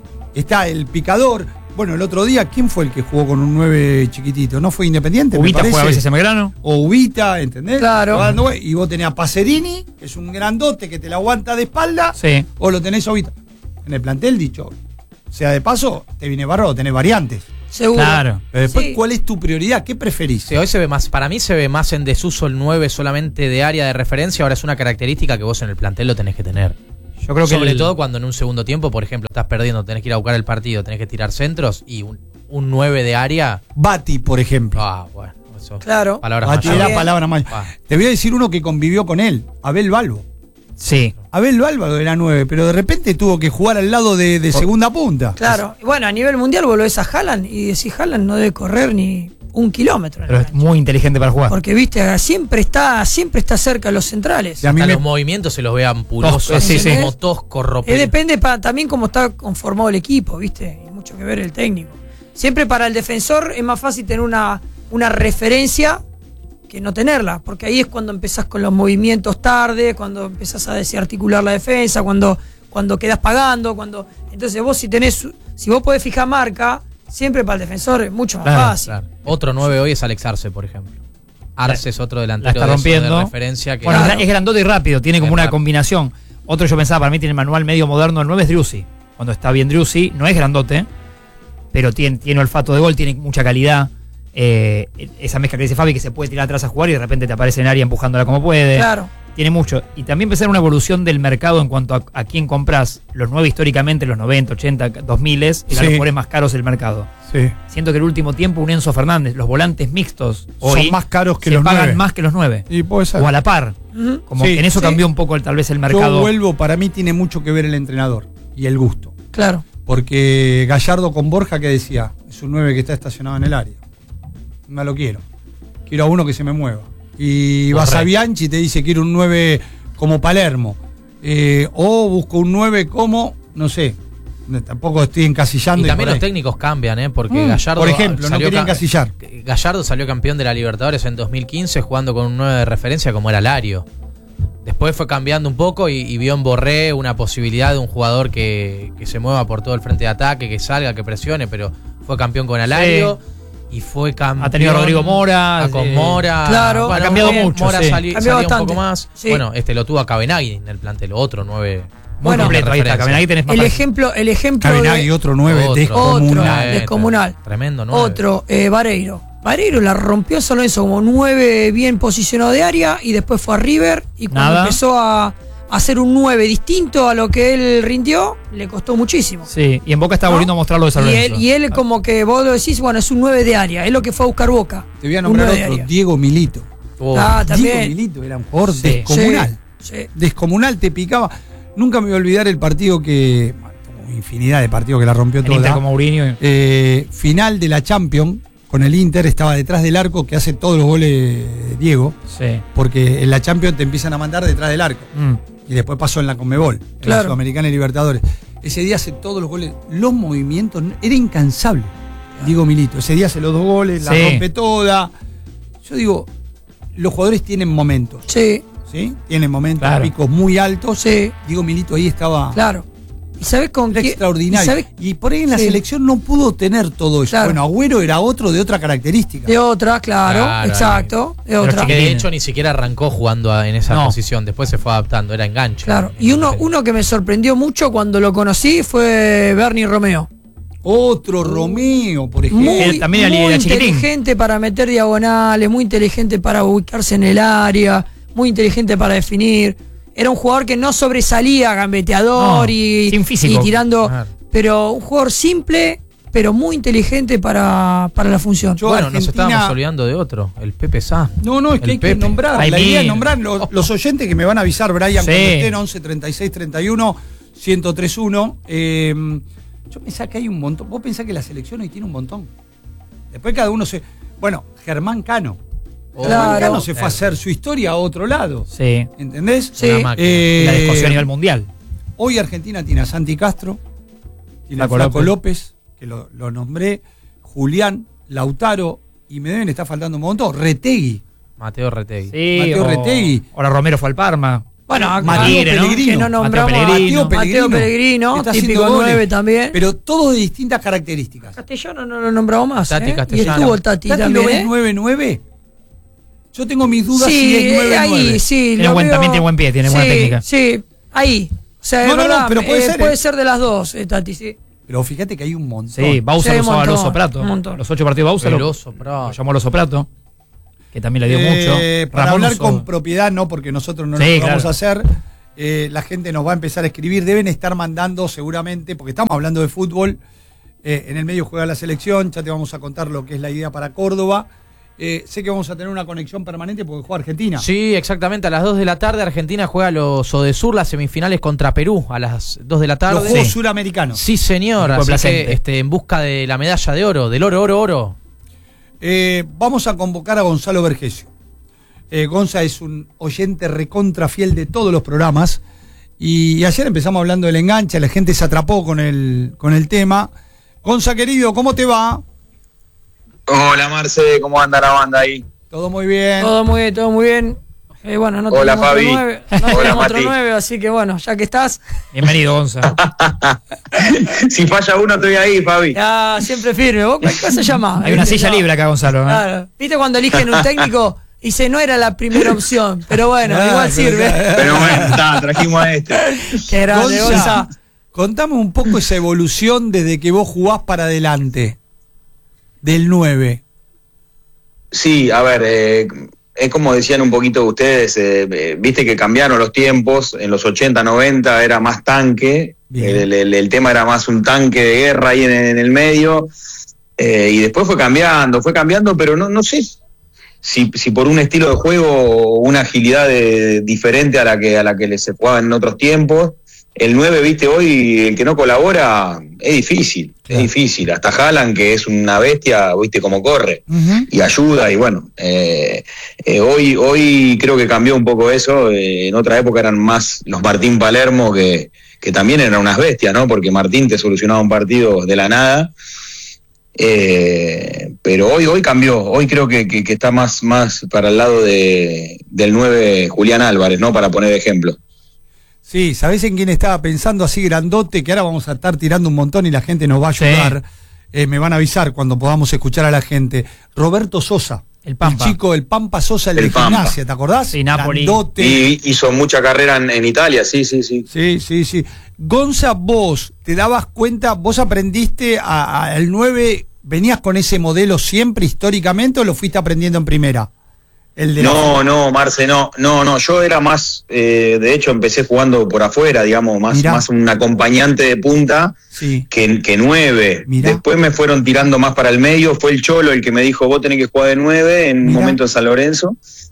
Está el picador. Bueno, el otro día, ¿quién fue el que jugó con un 9 chiquitito? ¿No fue Independiente? Ubita me parece. juega a veces en Belgrano. O Ubita, ¿entendés? Claro. Y vos tenés a Pacerini, que es un grandote que te la aguanta de espalda, Sí. o lo tenés a Ubita. En el plantel, dicho, sea de paso, te viene bárbaro, tenés variantes. Seguro. Claro. Pero después, Sí. ¿cuál es tu prioridad? ¿Qué preferís? Sí, hoy se ve más, para mí se ve más en desuso el 9 solamente de área de referencia, ahora es una característica que vos en el plantel lo tenés que tener. Yo creo que Sobre todo cuando en un segundo tiempo, por ejemplo, estás perdiendo, tenés que ir a buscar el partido, tenés que tirar centros y un 9 de área. Bati, por ejemplo. Bueno, eso. Claro. Palabras Bati mayores. era palabra más. Ah. Te voy a decir uno que convivió con él, Abel Balbo. sí. Abel Balbo era 9, pero de repente tuvo que jugar al lado de segunda punta. Claro. Y bueno, a nivel mundial vos lo ves a Haaland y decís, Haaland no debe correr ni 1 kilómetro. en Pero la es cancha. muy inteligente para jugar. Porque, viste, siempre está cerca de los centrales. Y a mí Hasta me- los movimientos se los ve ampulosos, Sí, sí. como tosco, ropero. Depende también cómo está conformado el equipo, viste. Hay mucho que ver el técnico. Siempre para el defensor es más fácil tener una referencia que no tenerla, porque ahí es cuando empezás con los movimientos tarde, cuando empezás a desarticular la defensa, cuando quedás pagando, entonces vos si vos podés fijar marca, siempre para el defensor es mucho más Claro, fácil. Claro. Otro 9 hoy es Alex Arce, por ejemplo. Arce es otro delantero la está de esos rompiendo. de referencia que Bueno, Claro. es grandote y rápido, tiene como Es una rápido. combinación. Otro yo pensaba, para mí tiene el manual medio moderno, el 9 es Driussi. Cuando está bien Driussi, no es grandote, pero tiene olfato de gol, tiene mucha calidad. Esa mezcla que dice Fabi, que se puede tirar atrás a jugar y de repente te aparece en área empujándola como puede. Claro. Tiene mucho. Y también pensar en una evolución del mercado en cuanto a quién compras. Los 9 históricamente, los 90, 80, 2000 eran Sí. los jugadores más caros del mercado. Sí. Siento que el último tiempo un Enzo Fernández, los volantes mixtos hoy Son más caros que se los pagan 9. más que los 9. Y puede ser. O a la par. Ujú. Como Sí, que en eso sí. cambió un poco tal vez el mercado. Yo vuelvo, para mí tiene mucho que ver el entrenador y el gusto. Claro. Porque Gallardo con Borja, que decía, es un 9 que está estacionado en el área. No lo quiero. Quiero a uno que se me mueva. Y vas a Correcto. Bianchi y te dice, quiero un 9 como Palermo. O busco un 9 como, no sé, tampoco estoy encasillando. Y también por los ahí. técnicos cambian, porque Gallardo. Por ejemplo, no salió quería encasillar. Gallardo salió campeón de la Libertadores en 2015 jugando con un 9 de referencia como era Lario. Después fue cambiando un poco y vio en Borré una posibilidad de un jugador que se mueva por todo el frente de ataque, que salga, que presione, pero fue campeón con Alario. Y fue campeón. Ha tenido a Rodrigo Mora, Con Mora. Claro. Ha cambiado mucho, Mora sí. salía Cambió un bastante. poco más. Sí. Bueno, lo tuvo a Cabenagui en el plantel, otro 9. Muy Bueno, completo, ahí está. Cabenagui tenés más El para- ejemplo Cabenagui, de otro 9 Otro. descomunal. descomunal. Tremendo 9. Otro, Vareiro. Vareiro la rompió San Lorenzo como 9 bien posicionado de área y después fue a River y cuando Nada. empezó a hacer un 9 distinto a lo que él rindió, le costó muchísimo. Sí, y en Boca está ¿No? volviendo a mostrarlo de San Lorenzo. Y él como que vos lo decís, bueno, es un 9 de área, es lo que fue a buscar Boca. Te voy a Un nombrar 9 de otro, área. Diego Milito. Ah, Diego también. Milito era un jugador Sí. descomunal. Sí. Descomunal, te picaba. Nunca me voy a olvidar el partido que. Tuvo infinidad de partidos que la rompió En Inter toda. con Mourinho. Final de la Champions con el Inter, estaba detrás del arco que hace todos los goles Diego, Sí. porque en la Champions te empiezan a mandar detrás del arco. Mm. Y después pasó en la Conmebol, en la Claro. Sudamericana y Libertadores. Ese día hace todos los goles, los movimientos, era incansable. Diego Milito, ese día hace los 2 goles, la Sí. rompe toda. Yo digo, los jugadores tienen momentos, Sí, ¿sí? Tienen momentos, Claro. picos muy altos. sí, Diego Milito ahí estaba claro. ¿Y sabés con era qué? extraordinario. ¿Y sabés? Y por ahí en la Sí. selección no pudo tener todo eso. Claro. Bueno, Agüero era otro de otra característica. De otra, claro, Claro, exacto, de otra. Que de chiquitines. hecho ni siquiera arrancó jugando en esa No. posición, después se fue adaptando, era enganche. Claro, y uno que me sorprendió mucho cuando lo conocí fue Bernie Romeo. Otro Romeo, por ejemplo. Muy, Él también era muy chiquitín. inteligente para meter diagonales, muy inteligente para ubicarse en el área, muy inteligente para definir. Era un jugador que no sobresalía, gambeteador No, y, sin físico. y tirando, Claro. pero un jugador simple, pero muy inteligente para la función. Yo- Bueno, nos Argentina- estábamos olvidando de otro, el Pepe Sá. No, es que El hay que Pepe. nombrar. Ay, La idea es mil. nombrar los oyentes que me van a avisar, Brian, Sí. cuando estén 11 36 31 1031. Yo pensaba que hay un montón. Vos pensás que la selección hoy tiene un montón. Después cada uno se. Bueno, Germán Cano. Germán Claro. Cano se fue a hacer su historia a otro lado. Sí. ¿Entendés? Sí. Una máquina. Y la discusión a nivel mundial. Hoy Argentina tiene a Santi Castro, tiene a Flaco Flaco López. López, que lo nombré, Julián, Lautaro, y me deben estar faltando un montón. Retegui. Mateo Retegui. Sí, Mateo Retegui. Ahora Romero fue al Parma. Bueno, acá Mateo Tigre, ¿no? Pellegrino. que no nombramos Mateo Pellegrino. Mateo Pellegrino, que está típico haciendo goles, 9 también. Pero todos de distintas características. Castellano no lo nombramos más. Tati ¿eh? Y Castellano. estuvo el Tati ¿Tati también. lo ves ¿eh? 9-9? Yo tengo mis dudas Sí, si es 9-9. ahí, sí. Tiene lo buen- veo- también tiene buen pie, tiene buena Sí, técnica. Sí, ahí. O sea, No, es no, no, verdad, pero puede ser, puede ser de las dos, Tati, sí. Pero fíjate que hay un montón. Sí, Bausa Sí, lo usaba un montón, Loso Prato. un montón. Los 8 partidos de Bausa El lo Oso Prato. llamó Loso Prato, que también le dio mucho. Para Ramón hablar Oso- con propiedad, no, porque nosotros no Sí, lo vamos claro. a hacer. La gente nos va a empezar a escribir. Deben estar mandando seguramente, porque estamos hablando de fútbol. En el medio juega la selección. Ya te vamos a contar lo que es la idea para Córdoba. Sé que vamos a tener una conexión permanente porque juega Argentina. Sí, exactamente. A las 2 de la tarde Argentina juega los Odesur, las semifinales contra Perú. A las 2 de la Los tarde. Juegos Sí. Suramericanos. Sí, señor. Equipo de Así Placente. que en busca de la medalla de oro, del oro. Vamos a convocar a Gonzalo Vergesio. Gonza es un oyente recontra fiel de todos los programas. Y ayer empezamos hablando del enganche, la gente se atrapó con el tema. Gonza, querido, ¿cómo te va? Hola Marce, ¿cómo anda la banda ahí? Todo muy bien. Todo muy bien, todo muy bien. Bueno, no Hola, tenemos Fabi. otro 9, no Hola, tenemos otro Mati. 9, así que bueno, ya que estás, Bienvenido, Gonza. Si falla uno estoy ahí, Fabi. ya siempre firme. ¿Vos cuál se llama? Hay una silla libre acá, Gonzalo. Claro. ¿Viste cuando eligen un técnico? Dice, no era la primera opción, pero bueno, Claro, igual sirve. Pero bueno, trajimos a este. Qué grande, Gonza. Contame un poco esa evolución desde que vos jugás para adelante. Del 9. Sí, a ver, es como decían un poquito ustedes, viste que cambiaron los tiempos, en los 80, 90 era más tanque, Bien. el tema era más un tanque de guerra ahí en el medio, y después fue cambiando, pero no sé si por un estilo de juego o una agilidad diferente a la que se jugaba en otros tiempos. El 9, viste, hoy el que no colabora es difícil, Claro. es difícil. Hasta Haaland, que es una bestia, viste cómo corre y ayuda, y bueno, hoy creo que cambió un poco eso. En otra época eran más los Martín Palermo, que también eran unas bestias, ¿no? Porque Martín te solucionaba un partido de la nada. Pero hoy cambió, hoy creo que está más para el lado del 9 Julián Álvarez, ¿no? Para poner ejemplo. Sí, ¿sabés en quién estaba pensando así grandote? Que ahora vamos a estar tirando un montón y la gente nos va a ayudar. Me van a avisar cuando podamos escuchar a la gente. Roberto Sosa. El Pampa. El chico, el Pampa Sosa, el El de Pampa. Gimnasia, ¿te acordás? Sí, Napoli. Grandote. Y hizo mucha carrera en Italia, sí. Sí. Gonza, vos te dabas cuenta, vos aprendiste al 9, ¿venías con ese modelo siempre históricamente o lo fuiste aprendiendo en primera? El de No, Marce, no, yo era más, de hecho empecé jugando por afuera, digamos, Mirá. más un acompañante de punta Sí. que 9. Mirá. Después me fueron tirando más para el medio, fue el Cholo el que me dijo, vos tenés que jugar de 9 en un Mirá. momento en San Lorenzo.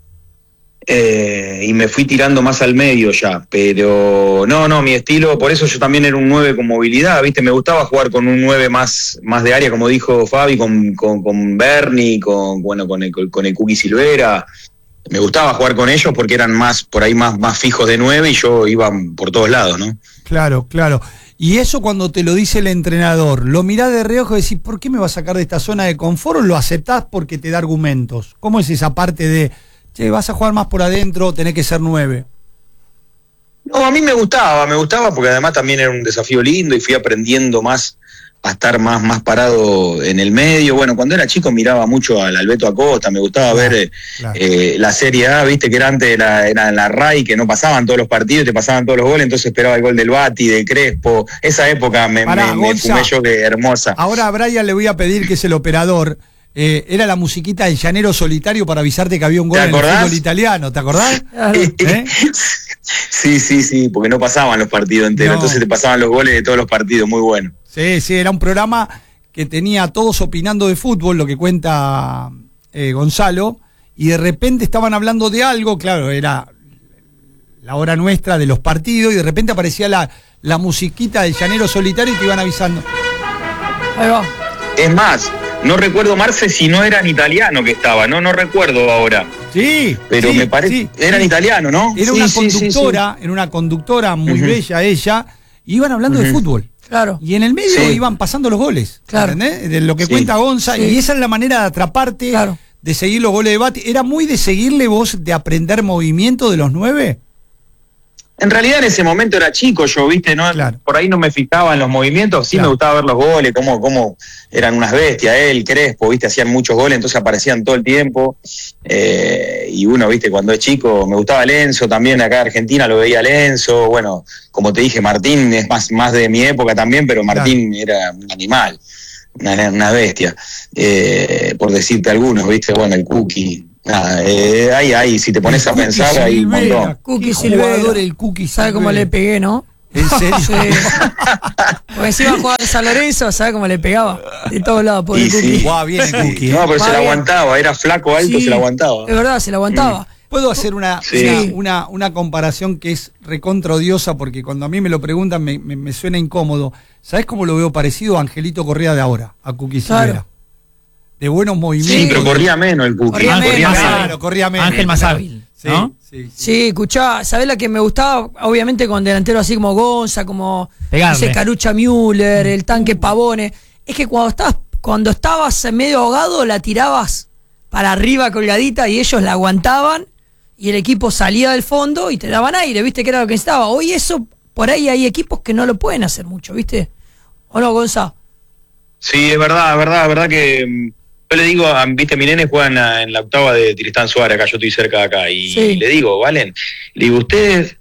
Y me fui tirando más al medio ya, pero no, mi estilo, por eso yo también era un 9 con movilidad, ¿viste? Me gustaba jugar con un 9 más de área, como dijo Fabi, con Berni, con el Cookie Silvera. Me gustaba jugar con ellos porque eran por ahí más fijos de 9 y yo iba por todos lados, ¿no? Claro. Y eso cuando te lo dice el entrenador, lo mirás de reojo y decís, ¿por qué me va a sacar de esta zona de confort o lo aceptás porque te da argumentos? ¿Cómo es esa parte de, che, vas a jugar más por adentro, tenés que ser 9? No, a mí me gustaba porque además también era un desafío lindo y fui aprendiendo más a estar más parado en el medio. Bueno, cuando era chico miraba mucho al Beto Acosta, me gustaba ver claro. la Serie A, viste que era antes era la RAI, que no pasaban todos los partidos, te pasaban todos los goles, entonces esperaba el gol del Bati, del Crespo. Esa época me Gonza, fumé yo que hermosa. Ahora a Brian le voy a pedir, que es el operador, era la musiquita del Llanero Solitario para avisarte que había un gol ¿Te en el acordás? fútbol italiano, ¿te acordás? Claro. Sí, porque no pasaban los partidos enteros, No. entonces te pasaban los goles de todos los partidos, muy bueno. Sí, era un programa que tenía a todos opinando de fútbol, lo que cuenta Gonzalo, y de repente estaban hablando de algo, claro, era la hora nuestra de los partidos, y de repente aparecía la musiquita del Llanero Solitario y te iban avisando. Ahí va. Es más, no recuerdo, Marce, si no era en italiano que estaba, no recuerdo ahora. Sí, Pero sí, me parece, sí, era en sí. italiano, ¿no? Era una conductora, era una conductora muy Ujú. bella ella, y iban hablando de Ujú. fútbol. Claro. Y en el medio Sí. iban pasando los goles, Claro. ¿entendés? De lo que Sí. cuenta Gonza, Sí. y esa es la manera de atraparte, Claro. de seguir los goles de Bati. ¿Era muy de seguirle vos, de aprender movimiento de los 9? En realidad en ese momento era chico yo, ¿viste? No, Claro. por ahí no me fijaba en los movimientos, sí Claro. me gustaba ver los goles, cómo eran unas bestias, él, Crespo, ¿viste? Hacían muchos goles, entonces aparecían todo el tiempo. Y uno, ¿viste? Cuando es chico, me gustaba Lenzo también, acá en Argentina lo veía Lenzo. Bueno, como te dije, Martín es más de mi época también, pero Martín era un animal, una bestia. Por decirte algunos, ¿viste? Bueno, el Cookie. Nada, ahí, si te pones a pensar, hay un montón. Cookie Qué Silvera. jugador el Cookie ¿Sabe cómo le Silvera. pegué, no? ¿En serio? Sí. Porque encima jugaba en San Lorenzo, ¿sabe cómo le pegaba? De todos lados, por el Y Cookie. sí. Guau, bien el Cookie. No, pero Va se la bien. aguantaba, era flaco, alto, Sí, se la aguantaba. Es verdad, se la aguantaba. Puedo hacer Sí. una comparación que es recontra odiosa porque cuando a mí me lo preguntan me suena incómodo. ¿Sabés cómo lo veo parecido a Angelito Correa de ahora, a Cookie Claro. Silvera? De buenos movimientos. Sí, pero corría menos el Cookie. Corría menos, Claro, corría menos. Ángel más hábil, Sí, ¿no? sí. Sí, escuchá, ¿sabés la que me gustaba? Obviamente con delantero así como Gonza, como Pegarle. Carucha Müller, el tanque Pavone. Es que cuando estabas medio ahogado, la tirabas para arriba colgadita y ellos la aguantaban y el equipo salía del fondo y te daban aire, ¿viste? Que era lo que necesitaba. Hoy eso, por ahí hay equipos que no lo pueden hacer mucho, ¿viste? ¿O no, Gonza? Sí, es verdad que yo le digo, viste, mi nene juega en la octava de Tristán Suárez, acá yo estoy cerca de acá, y Sí. le digo, Valen, le digo, ustedes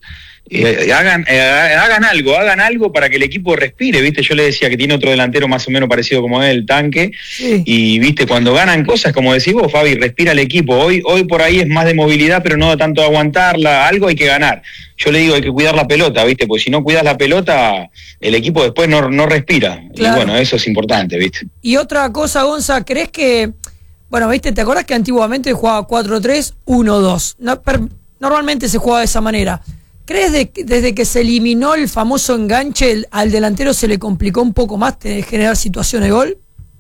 hagan algo para que el equipo respire, viste, yo le decía que tiene otro delantero más o menos parecido como él, Tanque, Sí. y viste, cuando ganan cosas, como decís vos, Fabi, respira el equipo, hoy por ahí es más de movilidad, pero no tanto de aguantarla, algo hay que ganar. Yo le digo, hay que cuidar la pelota, viste, porque si no cuidas la pelota, el equipo después no respira, Claro. y bueno, eso es importante, viste. Y otra cosa, Gonza, ¿crees que, bueno, viste, ¿te acordás que antiguamente jugaba 4-3-1-2? Normalmente se jugaba de esa manera. ¿Crees que desde que se eliminó el famoso enganche, al delantero se le complicó un poco más generar situaciones de gol?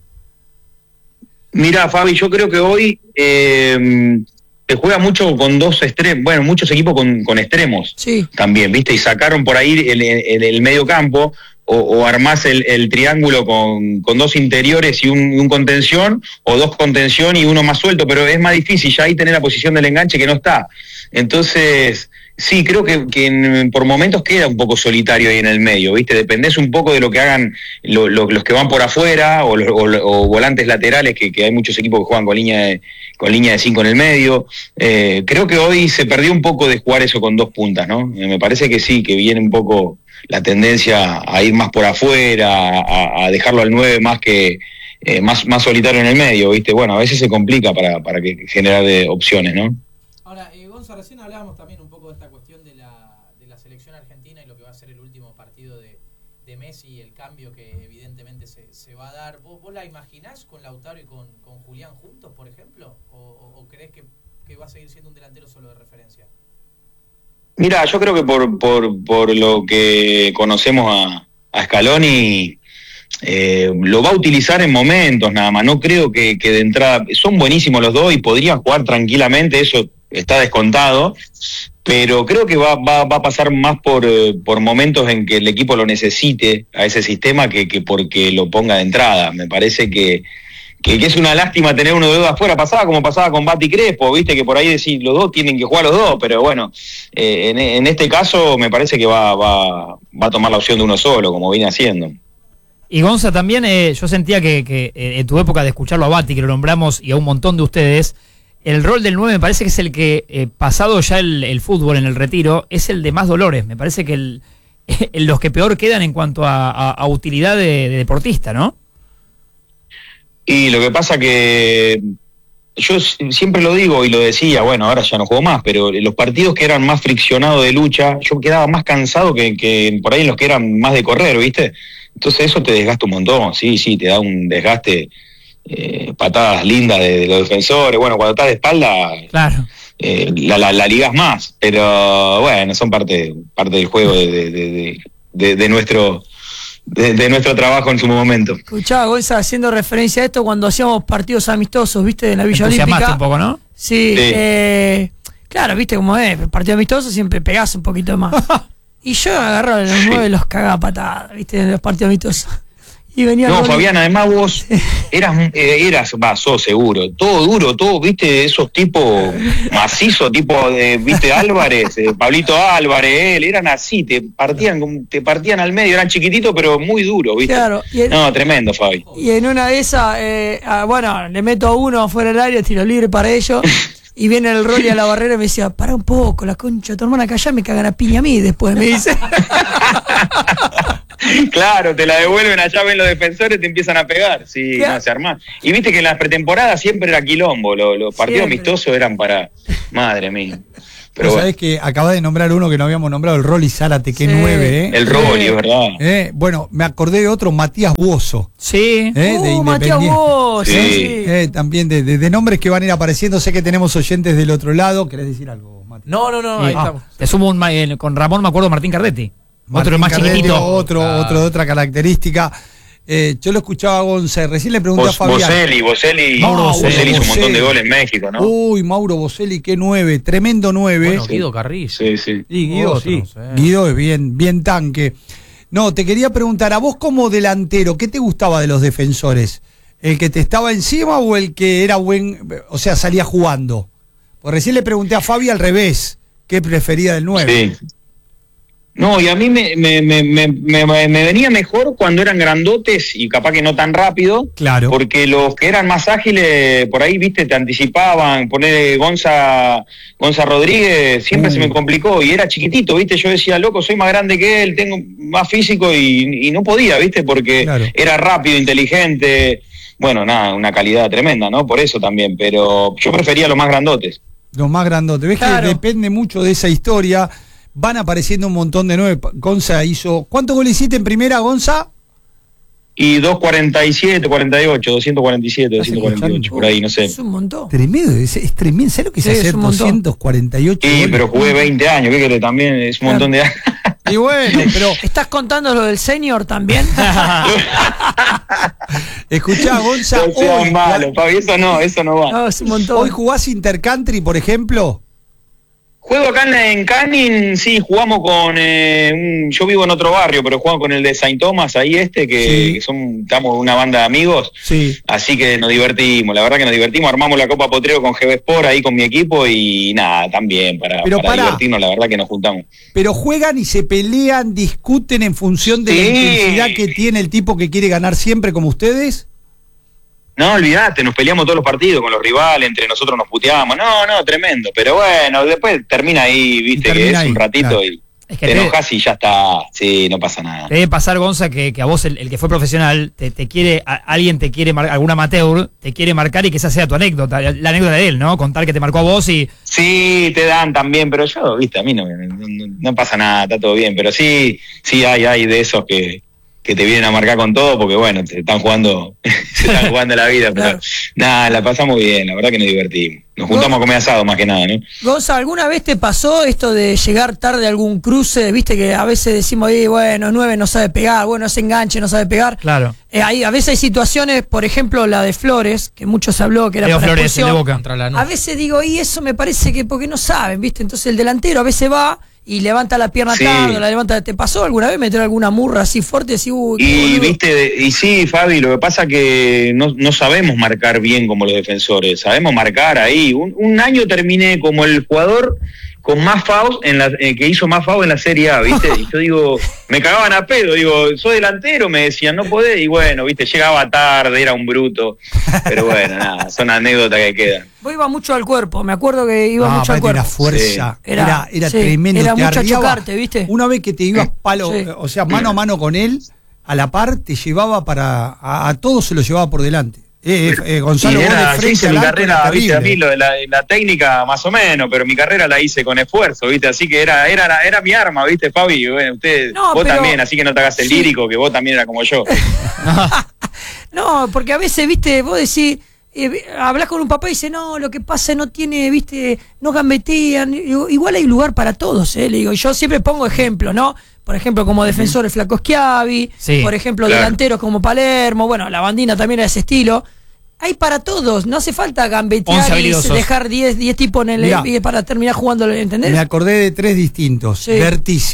Mira, Fabi, yo creo que hoy se juega mucho con dos extremos, bueno, muchos equipos con extremos Sí. también, ¿viste? Y sacaron por ahí el medio campo o armás el triángulo con dos interiores y un contención, o dos contención y uno más suelto, pero es más difícil ya ahí tener la posición del enganche que no está. Entonces, sí, creo que por momentos queda un poco solitario ahí en el medio, ¿viste? Dependés un poco de lo que hagan los que van por afuera o volantes laterales, que hay muchos equipos que juegan con línea de 5 en el medio. Creo que hoy se perdió un poco de jugar eso con dos puntas, ¿no? Me parece que sí, que viene un poco la tendencia a ir más por afuera, a dejarlo al 9 más que más solitario en el medio, ¿viste? Bueno, a veces se complica para que generar opciones, ¿no? Ahora, Gonza, recién hablábamos también un poco de esta cuestión de la selección argentina y lo que va a ser el último partido de Messi y el cambio que evidentemente se va a dar. ¿Vos la imaginás con Lautaro y con Julián juntos, por ejemplo? ¿O crees que va a seguir siendo un delantero solo de referencia? Mira, yo creo que por lo que conocemos a Scaloni, lo va a utilizar en momentos nada más. No creo que de entrada, son buenísimos los dos y podrían jugar tranquilamente, eso está descontado, pero creo que va a pasar más por momentos en que el equipo lo necesite a ese sistema que porque lo ponga de entrada. Me parece que es una lástima tener uno de dos afuera. Pasaba como pasaba con Bati Crespo, viste, que por ahí decís, los dos tienen que jugar los dos, pero bueno, en este caso me parece que va a tomar la opción de uno solo, como viene haciendo. Y Gonza, también yo sentía que en tu época de escucharlo a Bati, que lo nombramos, y a un montón de ustedes, el rol del 9 me parece que es el que, pasado ya el fútbol en el retiro, es el de más dolores. Me parece que los que peor quedan en cuanto a utilidad de deportista, ¿no? Y lo que pasa que yo siempre lo digo y lo decía, bueno, ahora ya no juego más, pero los partidos que eran más friccionados de lucha, yo quedaba más cansado que por ahí en los que eran más de correr, ¿viste? Entonces eso te desgasta un montón, sí, te da un desgaste, patadas lindas de los defensores, bueno, cuando estás de espalda, Claro. la ligas más, pero bueno, son parte del juego de nuestro trabajo en su momento. Escuchá, Gonza, haciendo referencia a esto, cuando hacíamos partidos amistosos, ¿viste? En la Villa Entusiasmaste Olímpica. un poco, ¿no? Sí, Sí. claro, viste cómo es, el partido amistoso siempre pegás un poquito más. Y yo agarraba a los 9 y los cagaba a patadas, viste, en los partidos amistosos. Y venía No, Rolly. Fabián, además vos sos seguro, todo duro, todo, viste, esos tipos macizos, tipo de, viste, Álvarez, Pablito Álvarez, él, eran así, te partían al medio, eran chiquititos pero muy duros, viste. Claro, No, tremendo, Fabi. y en una de esas, bueno, le meto a uno afuera del área, tiro libre para ellos. Y viene el Rolly a la barrera y me decía, pará un poco, la concha de tu hermana callá, me cagan a piña a mí después, me dice. Claro, te la devuelven allá, ven los defensores, te empiezan a pegar, sí, Claro. no se arma. Y viste que en las pretemporadas siempre era quilombo, los partidos Siempre. amistosos eran para, madre mía. Pero Pero bueno, sabés que acabas de nombrar uno que no habíamos nombrado, el Rolly Zárate, que Sí. 9, el Rolly, es verdad. Bueno, me acordé de otro, Matías Buoso. Sí. De Matías Independiente. vos, Sí. También de nombres que van a ir apareciendo. Sé que tenemos oyentes del otro lado. ¿Querés decir algo, Mati? No, ahí Sí. estamos. Te sumo con Ramón, me acuerdo, Martín Cardetti. Otro Martín más Cardetti, chiquitito. Otro de otra característica. Yo lo escuchaba a Gonza. Recién le pregunté a Fabián. Boselli No, Boselli hizo un montón de Boselli. goles en México, ¿no? Uy, Mauro Boselli, qué 9. Tremendo 9. Bueno, Guido Carrillo. Sí, sí. Y Guido, Otro, sí. sí. Guido es bien tanque. No, te quería preguntar, a vos como delantero, ¿qué te gustaba de los defensores? ¿El que te estaba encima o el que era o sea, salía jugando? Pues recién le pregunté a Fabi al revés, ¿qué prefería del 9? Sí. No, y a mí me venía mejor cuando eran grandotes y capaz que no tan rápido. Claro. Porque los que eran más ágiles, por ahí, viste, te anticipaban. Poner Gonza Rodríguez, siempre se me complicó y era chiquitito, viste. Yo decía, loco, soy más grande que él, tengo más físico y no podía, viste, porque Claro. era rápido, inteligente. Bueno, nada, una calidad tremenda, ¿no? Por eso también, pero yo prefería los más grandotes. Los más grandotes. ¿Ves Claro. que depende mucho de esa historia? Van apareciendo un montón de 9. Gonza hizo... ¿Cuántos goles hiciste en primera, Gonza? Y 247, 48, 247, 248, por ahí, no sé. Es un montón. Tremendo, es tremendo. ¿Sabes lo que es Sí, es hacer un montón. 248 Sí, goles? pero jugué 20 años, ¿qué querés? También es un montón de años. Y bueno, pero ¿Estás contando lo del senior también? escuchá, Gonza, No seas hoy, malo, Fabi, eso no va. No, es un montón. hoy jugás Intercountry, por ejemplo. Juego acá en Canning, sí, jugamos con... yo vivo en otro barrio, pero jugamos con el de Saint Thomas, ahí Sí. que estamos una banda de amigos. Sí. Así que nos divertimos, la verdad que nos divertimos, armamos la Copa Potrero con GB Sport ahí con mi equipo y nada, también para Pará. divertirnos, la verdad que nos juntamos. Pero juegan y se pelean, discuten en función de la Sí. intensidad que tiene el tipo que quiere ganar siempre como ustedes. No, olvidate, nos peleamos todos los partidos con los rivales, entre nosotros nos puteamos, no, tremendo, pero bueno, después termina ahí, viste, termina que es ahí, un ratito claro. y Es que te enojas y ya está, sí, no pasa nada. Te debe pasar, Gonza, que a vos, el que fue profesional, alguien te quiere algún amateur, te quiere marcar y que esa sea tu anécdota, la anécdota de él, ¿no? Contar que te marcó a vos y... Sí, te dan también, pero yo, viste, a mí no pasa nada, está todo bien, pero sí hay de esos que te vienen a marcar con todo, porque bueno, se están jugando la vida, pero Claro. nada, la pasamos bien, la verdad que nos divertimos. Nos juntamos a comer asado más que nada, ¿no? Gonza, ¿alguna vez te pasó esto de llegar tarde a algún cruce? Viste que a veces decimos, bueno, 9 no sabe pegar, bueno, ese enganche no sabe pegar. Claro. A veces hay situaciones, por ejemplo, la de Flores, que mucho se habló, que era Leo para Flores, el de expulsión. Boca. Contra la A veces digo, y eso me parece que porque no saben, ¿viste? Entonces el delantero a veces va y levanta la pierna Sí. tarde, la levanta. ¿Te pasó alguna vez meter alguna murra así fuerte? Así, uy, qué Y boludo? viste, y sí, Fabi, lo que pasa que no sabemos marcar bien como los defensores, sabemos marcar ahí. Un año terminé como el jugador con más fouls que hizo más fouls en la Serie A, ¿viste? Y yo digo, me cagaban a pedo, digo, soy delantero, me decían, no podés, y bueno, ¿viste? Llegaba tarde, era un bruto, pero bueno, nada, son anécdotas que quedan. Vos ibas mucho al cuerpo, me acuerdo que iba mucho al aparte cuerpo. era fuerza, Sí. era Sí, tremendo. era te mucho arriaba. chocarte, ¿viste? Una vez que te ibas palo, Sí. o sea, mano a mano con él, a la par te llevaba a todos se lo llevaba por delante. Gonzalo, Y vos de yo frente hice al mi arco carrera, era viste, a mí terrible. lo de la técnica más o menos, pero mi carrera la hice con esfuerzo, viste, así que era mi arma, viste, Fabi, bueno, No, vos pero- también, así que no te hagas el sí. lírico, que vos también era como yo. No, porque a veces, viste, vos decís, hablás con un papá y dice, no, lo que pasa no tiene, viste, no gambetean. Digo, igual hay lugar para todos, le digo. Y yo siempre pongo ejemplos, ¿no? Por ejemplo, como defensor el Flaco Schiavi, Sí, por ejemplo, claro. delanteros como Palermo, bueno, la Bandina también era de ese estilo. Hay para todos, no hace falta 11 gambetear y habilidosos. dejar 10 tipos en el Mirá. para terminar jugando, ¿entendés? Me acordé de tres distintos. Sí. Verticia,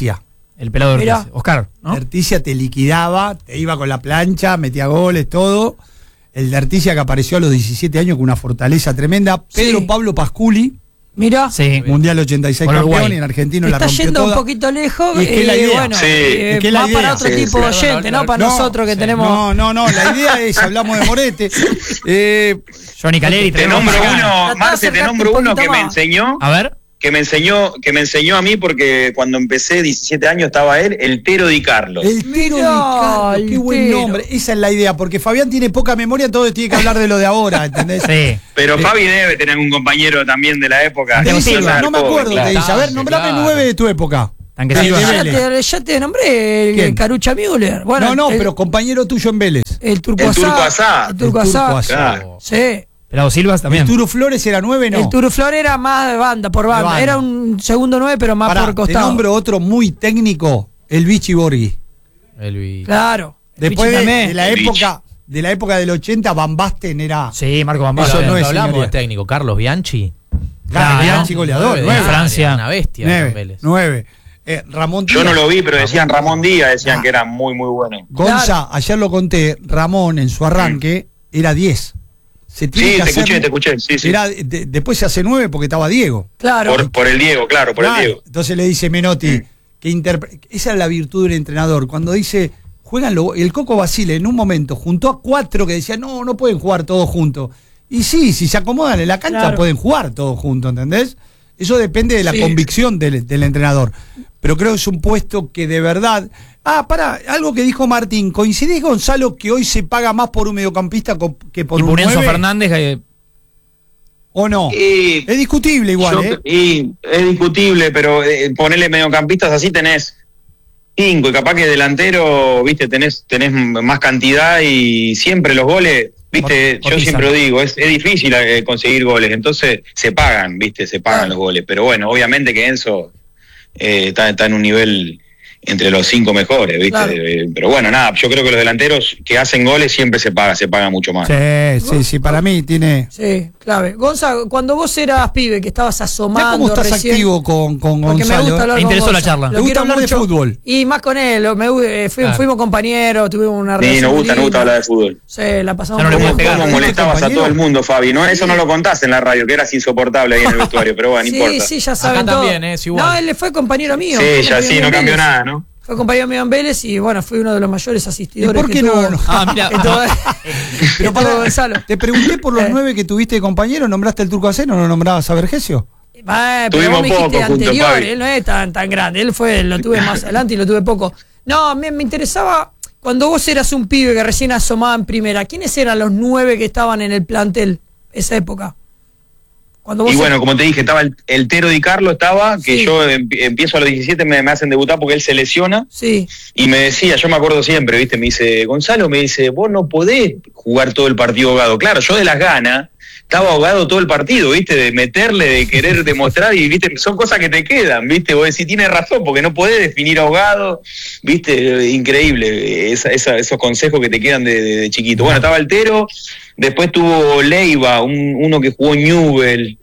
El pelado de Mirá. Ortiz. Oscar, ¿no? Articia te liquidaba, te iba con la plancha, metía goles, todo. El de Articia que apareció a los 17 años con una fortaleza tremenda. Pedro Sí. Pablo Pasculi, Mira, Sí. Mundial 86 Con campeón, Uruguay. y en argentino la está rompió yendo toda. un poquito lejos. Y es que es la idea. Bueno, Sí, es que es la más idea. para otro Sí, tipo sí. de oyente, no para nosotros que tenemos. No, la idea es, hablamos de Morete. Johnny Caleri. Te tenemos nombro acá. uno, Tratá de Marce, te acercarte nombro un uno poquito que me más. enseñó, A ver. que me enseñó a mí porque cuando empecé 17 años estaba él, el Tero Di Carlo. El Tero Di Mirá, Carlo, el qué buen Tero. nombre. Esa es la idea, porque Fabián tiene poca memoria, entonces tiene que hablar de lo de ahora, ¿entendés? Sí. Pero Fabi debe tener un compañero también de la época. Te dice, Silva. no me acuerdo, Claro. te dice. A ver, nombrame Claro. 9 de tu época. Tanque Sí, Silva. de Ya Vélez. ya te nombré ¿Quién? el Carucha Müller. Bueno, no, el, pero compañero tuyo en Vélez. el Turco El Turco Asá. Asá. El Turco El Turco Asá. Asá. Claro. Sí. Pelado Silvas también. ¿El Turo Flores era 9? No. El Turuflor era más de banda, por banda. banda. Era un segundo 9, pero más Pará, por te costado. nombro otro muy técnico, el Vichy Borghi. Claro. El Después Vichy de también. la El época del Basten, Van Basten era Sí, Marco Van Eso Basten. no es hablamos señoría. de técnico, Carlos Bianchi. Claro, Bianchi, ¿no? goleador, Nueve, 9. Francia. Una bestia. en Vélez. 9. Ramón Yo Díaz. no lo vi, pero decían Ramón Díaz, decían Ah. que era muy, muy bueno. Gonza, Claro. ayer lo conté, Ramón en su arranque era 10. Se tiene Sí, que te hacer- escuché, sí, sí. Era, después se hace 9 porque estaba Diego. Claro. Por el Diego, claro, por Claro. el Diego. Entonces le dice Menotti, esa es la virtud del entrenador. Cuando dice, juegan el Coco Basile en un momento juntó a 4 que decían, no pueden jugar todos juntos. Y sí, si se acomodan en la cancha Claro. pueden jugar todos juntos, ¿entendés? Eso depende de la Sí. convicción del entrenador. Pero creo que es un puesto que de verdad... algo que dijo Martín, ¿coincidís, Gonzalo, que hoy se paga más por un mediocampista que por Y un por Enzo 9? Fernández. ¿O no? Y- Es discutible igual, Yo- y es discutible, pero ponerle mediocampistas así tenés 5 y capaz que delantero, viste, tenés más cantidad y siempre los goles, viste, Por yo Pizarro. siempre lo digo, es difícil conseguir goles, entonces se pagan, viste, se pagan los goles, pero bueno, obviamente que Enzo está en un nivel entre los 5 mejores, viste, Claro. pero bueno, nada, yo creo que los delanteros que hacen goles siempre se paga mucho más. Sí, para mí tiene... Sí, clave. Gonza, cuando vos eras pibe, que estabas asomando. ¿Ya cómo estás recién, activo con porque me Gonzalo? gusta hablar Me con interesó la Gonza. charla. Lo ¿Te gusta quiero hablar de mucho. fútbol? Y más con él. Claro. Fuimos compañeros, tuvimos una Sí, relación. nos muy gusta linda. hablar de fútbol. Sí, la pasamos Ya no le muy puedo bien. pegar. ¿Cómo molestabas a todo el mundo, Fabi? ¿No? Eso no lo contaste en la radio, que eras insoportable ahí en el vestuario, pero bueno, no Sí, importa. sí, ya saben Acá todo. también, es igual. No, él fue compañero mío. Sí, Fue ya compañero sí, mío no en cambió Vélez. nada, ¿no? Fue compañero mío en Vélez y bueno, fui uno de los mayores ¿Y asistidores por qué que no? tuvo. no? Mira. que tuvo- Pero que pará, tuvo Gonzalo. te pregunté por los 9 que tuviste de compañero, ¿nombraste el Turco Aceno o no nombrabas a Vergesio? Pero Tuvimos vos me dijiste poco juntos, anterior, Fabi. él no es tan grande, lo tuve más adelante y lo tuve poco. No, me interesaba, cuando vos eras un pibe que recién asomaba en primera, ¿quiénes eran los 9 que estaban en el plantel esa época? Cuando vos Y bueno, como te dije, estaba el Tero Di Carlo, que Sí. yo empiezo a los 17, me hacen debutar porque él se lesiona, Sí, y me decía, yo me acuerdo siempre, ¿viste? Me dice, Gonzalo, vos no podés jugar todo el partido ahogado. Claro, yo de las ganas estaba ahogado todo el partido, ¿viste? De meterle, de querer demostrar, y, ¿viste? Son cosas que te quedan, ¿viste? Vos decís, tienes razón, porque no podés definir ahogado, ¿viste? Increíble, esos consejos que te quedan de chiquito. Bueno, estaba el Tero, después tuvo Leiva, uno que jugó Newell,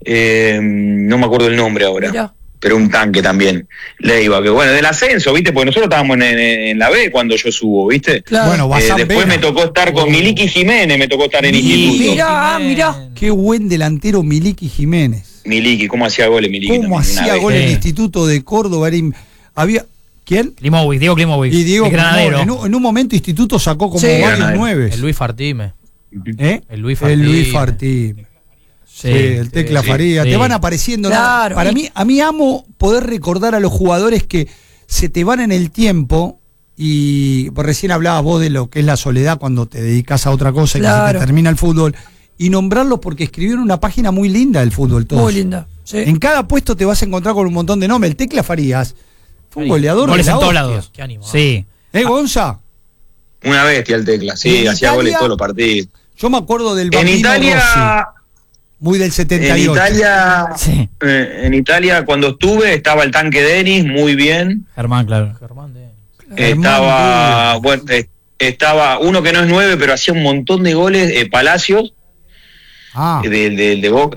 no me acuerdo el nombre ahora. mirá. Pero un tanque también, Leiva, que bueno, del ascenso, ¿viste? Porque nosotros estábamos en la B cuando yo subo, ¿viste? Claro. Bueno, Bazán Después Vera. me tocó estar con Miliki Jiménez, me tocó estar en instituto. Mirá. Qué buen delantero Miliki Jiménez. Miliki, ¿cómo hacía goles Miliki? ¿Cómo también, una hacía vez? gol en el Sí. Instituto de Córdoba? Había ¿quién? Klimovic, Diego Klimovic. Y Diego el granadero. Climón. En un momento Instituto sacó como Sí. varios Granadero. 9. El Luis Fartime. ¿Eh? El Luis El Luis Fartime. Fartime. Sí, el Tecla sí, Faría. sí. Te van apareciendo. ¿no? Claro. Para mí, a mí amo poder recordar a los jugadores que se te van en el tiempo. Y pues recién hablabas vos de lo que es la soledad cuando te dedicas a otra cosa y que se Claro. te termina el fútbol. Y nombrarlos porque escribieron una página muy linda del fútbol todos. Muy linda. Sí. En cada puesto te vas a encontrar con un montón de nombres. El Tecla Farías fue un Farías. goleador Goles de la en todos hostia. lados. Qué ánimo, Sí. Gonza? Una bestia el Tecla, Y sí, en hacía Italia- goles todos los partidos. Yo me acuerdo del En Bambino Italia, Rossi, muy del 78. Sí. En Italia cuando estuve estaba el tanque Denis, muy bien. Germán, claro. Germán de... Estaba, bueno, estaba uno que no es 9, pero hacía un montón de goles, Palacios. de Boca.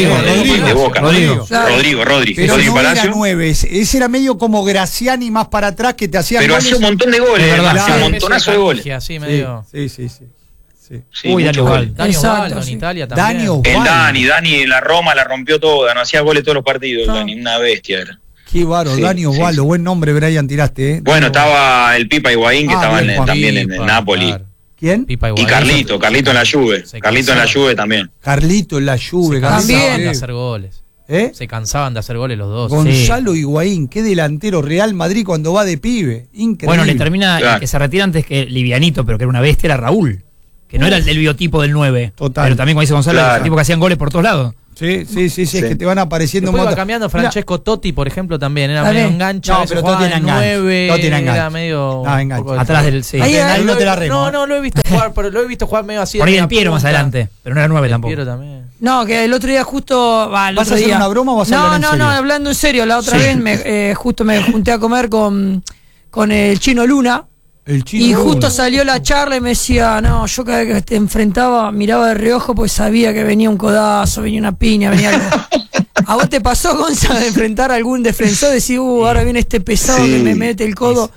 De Boca. Rodri Pero no Palacio. era 9, ese era medio como Graciani más para atrás que te hacía Pero goles. hacía un montón de goles, verdad, hacía un montonazo de goles. Así, medio. Sí. Sí, Uy, muchos Dani goles. Osvaldo. Dani Exacto, Osvaldo en sí. Italia también. Dani Osvaldo. El Dani en la Roma la rompió toda, no hacía goles todos los partidos, el Dani, una bestia era. Qué bárbaro, Sí, Dani Osvaldo, sí. buen nombre, Brian, tiraste, ¿eh? Bueno, estaba el Pipa Higuaín, que estaba bien, Juan. también en Pipa, Napoli. claro. ¿Quién? Pipa Y Higuaín. Carlito en la Juve. Se Carlito en la cansaba. Juve también. Carlito en la Juve. Se Carlito, cansaban También. de hacer goles. ¿eh? Se cansaban de hacer goles los dos. Gonzalo Higuaín, qué delantero Real Madrid cuando va de pibe. Increíble. Bueno, le termina, Claro. el que se retira antes que livianito, pero que era una bestia, era Raúl. Que no era el del biotipo del 9. Total. Pero también, como dice Gonzalo, Claro. el tipo que hacían goles por todos lados. Sí, es que te van apareciendo Después un iba montón. cambiando. Mira, Francesco Totti, por ejemplo, también. Era También. medio engancha. No, a veces pero jugaba Totti era de enganche. 9. Totti era enganche. Era medio. No, enganche. un poco de Atrás todo. del. Sí. Ahí- ahí no te la remo. No, lo he visto jugar, pero lo he visto jugar medio así. Por ahí en el Piero más punta. adelante. Pero no era 9 El tampoco. Piero también. No, que el otro día justo... el ¿Vas a otro hacer día. una broma o vas a hablar en No, serio? hablando en serio. La otra Sí. vez justo me junté a comer con el Chino Luna. El Chino Y Luna. justo salió la charla y me decía, no, yo cada vez que te enfrentaba, miraba de reojo porque sabía que venía un codazo, venía una piña, venía algo. ¿A vos te pasó, Gonza, de enfrentar a algún defensor? Decir, ahora viene este pesado Sí. que me mete el codo.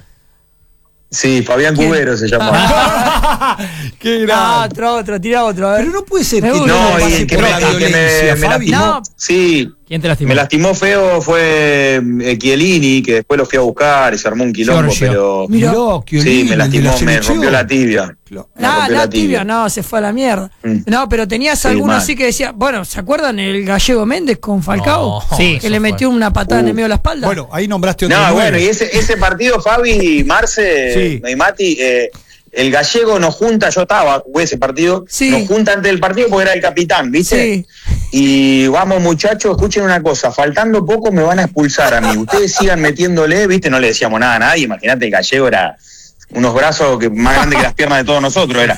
Sí, Fabián ¿Quién? Cubero se llamaba. Qué No, grande. otro, tira otro. A ver. Pero no puede ser Me que gusta. no No, y pase el que por me, la el que violencia, me Fabi. lastimó. No. Sí, ¿Quién te lastimó? me lastimó feo fue Chiellini, que después lo fui a buscar y se armó un quilombo, Giorgio. pero Mirá. Chiellini, sí, me el de la lastimó, me selección. rompió la tibia. Claro. Me rompió La tibia, no, se fue a la mierda. Mm. No, pero tenías Sí, alguno mal. así que decía, bueno, ¿se acuerdan el gallego Méndez con Falcao? No, Sí. Que eso le metió fue. una patada en el medio de la espalda. Bueno, ahí nombraste otro No, nueve. bueno, y ese partido, Fabi, Marce Sí. y Mati, el gallego nos junta, yo jugué ese partido, Sí. nos junta antes del partido porque era el capitán, ¿viste? Sí. Y vamos, muchachos, escuchen una cosa, faltando poco me van a expulsar a mí. Ustedes sigan metiéndole, ¿viste? No le decíamos nada a nadie, imagínate, el gallego era unos brazos más grandes que las piernas de todos nosotros, era.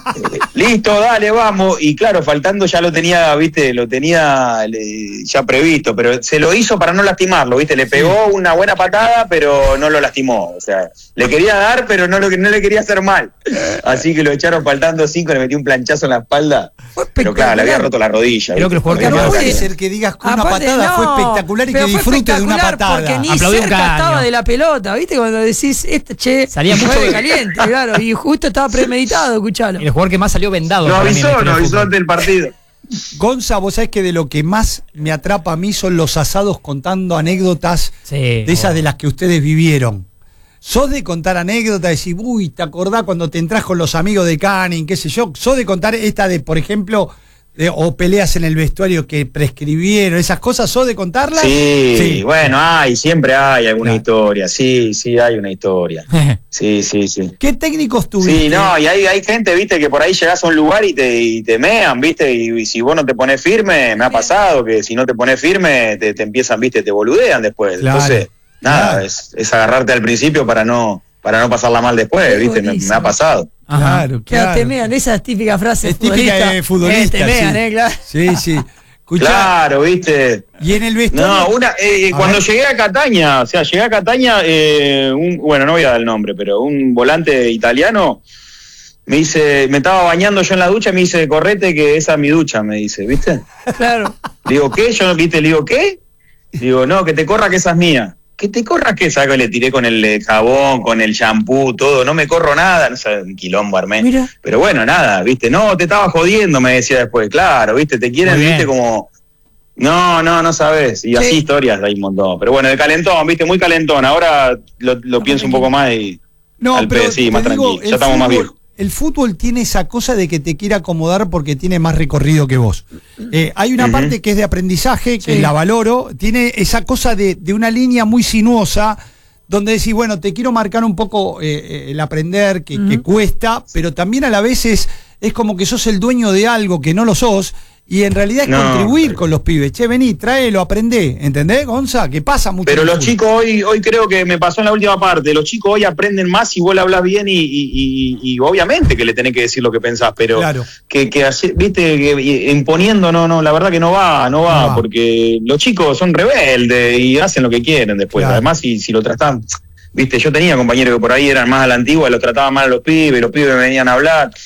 Listo, dale, vamos. Y claro, faltando ya lo tenía, ¿viste? Lo tenía ya previsto, pero se lo hizo para no lastimarlo, ¿viste? Le pegó una buena patada, pero no lo lastimó. O sea, le quería dar, pero no le quería hacer mal. Así que lo echaron faltando 5, le metió un planchazo en la espalda. Fue Pero claro, le había roto la rodilla. Creo que el jugador Porque que no más- puede ser que digas que una Aparte, patada no, fue espectacular y pero que fue disfrute de una espectacular patada. Porque ni Aplaudió un cerca caño. estaba de la pelota, ¿viste? Cuando decís, che, Salía mucho mucho de- caliente, claro. Y justo estaba premeditado, escuchalo. Y el jugador que más salió vendado. Nos para mí en la avisó, historia nos del avisó fútbol. antes del partido. Gonza, vos sabés que de lo que más me atrapa a mí son los asados contando anécdotas Sí, de esas de las que ustedes vivieron. ¿Sos de contar anécdotas? Decir, uy, ¿te acordás cuando te entrás con los amigos de Canning? ¿Qué sé yo? ¿Sos de contar esta de, por ejemplo, o peleas en el vestuario que prescribieron? ¿Esas cosas sos de contarlas? Sí, bueno, siempre hay alguna Claro. historia. Sí, hay una historia. Sí. ¿Qué técnicos tuviste? Sí, no, y hay gente, viste, que por ahí llegás a un lugar y te mean, viste, y si vos no te pones firme, me ha pasado que si no te pones firme, te empiezan, viste, te boludean después. Claro, Entonces, nada, claro. es agarrarte al principio para no pasarla mal después, Qué viste, me buenísimo. ha pasado. Ajá. Claro, Queda claro. te mean, esa es típica frase. Es típica de futbolista. Te mean, sí. claro. Sí. Escuchá, Claro, viste. y en el vestuario. No, cuando ver. llegué a Cataña, bueno, no voy a dar el nombre, pero un volante italiano me estaba bañando yo en la ducha, me dice, correte que esa es mi ducha, me dice, ¿viste? Claro. Le digo, ¿qué? Le digo, ¿qué? Digo, no, que te corra que esa es mía. ¿Qué te corra que esa? Que le tiré con el jabón, con el shampoo, todo, no me corro nada, no sé, un quilombo armé. Mira. Pero bueno, nada, ¿viste? No, te estaba jodiendo, me decía después, claro, ¿viste? Te quieren, Muy bien. ¿viste? Como... No sabes. Y así Sí. historias hay un montón. Pero bueno, de calentón, ¿viste? Muy calentón. Ahora lo pienso un poco más y... No, al pero pedo, sí, te más digo, tranquilo. Ya estamos más viejos. El fútbol tiene esa cosa de que te quiere acomodar porque tiene más recorrido que vos. Hay una Ujú. parte que es de aprendizaje, que Sí. la valoro. Tiene esa cosa de una línea muy sinuosa, donde decís, bueno, te quiero marcar un poco el aprender, que cuesta, pero también a la vez es como que sos el dueño de algo que no lo sos. Y en realidad es No. contribuir con los pibes. Che, vení, tráelo, aprendé. ¿Entendés, Gonza? Que pasa mucho. Pero en el los fútbol. chicos hoy creo que me pasó en la última parte. Los chicos hoy aprenden más si vos le hablas bien y obviamente que le tenés que decir lo que pensás, pero Claro. que viste, que imponiendo, no, la verdad que no va, va. porque los chicos son rebeldes y hacen lo que quieren después. Claro. Además, si lo tratan, viste, yo tenía compañeros que por ahí eran más a la antigua, los trataban mal a los pibes me venían a hablar.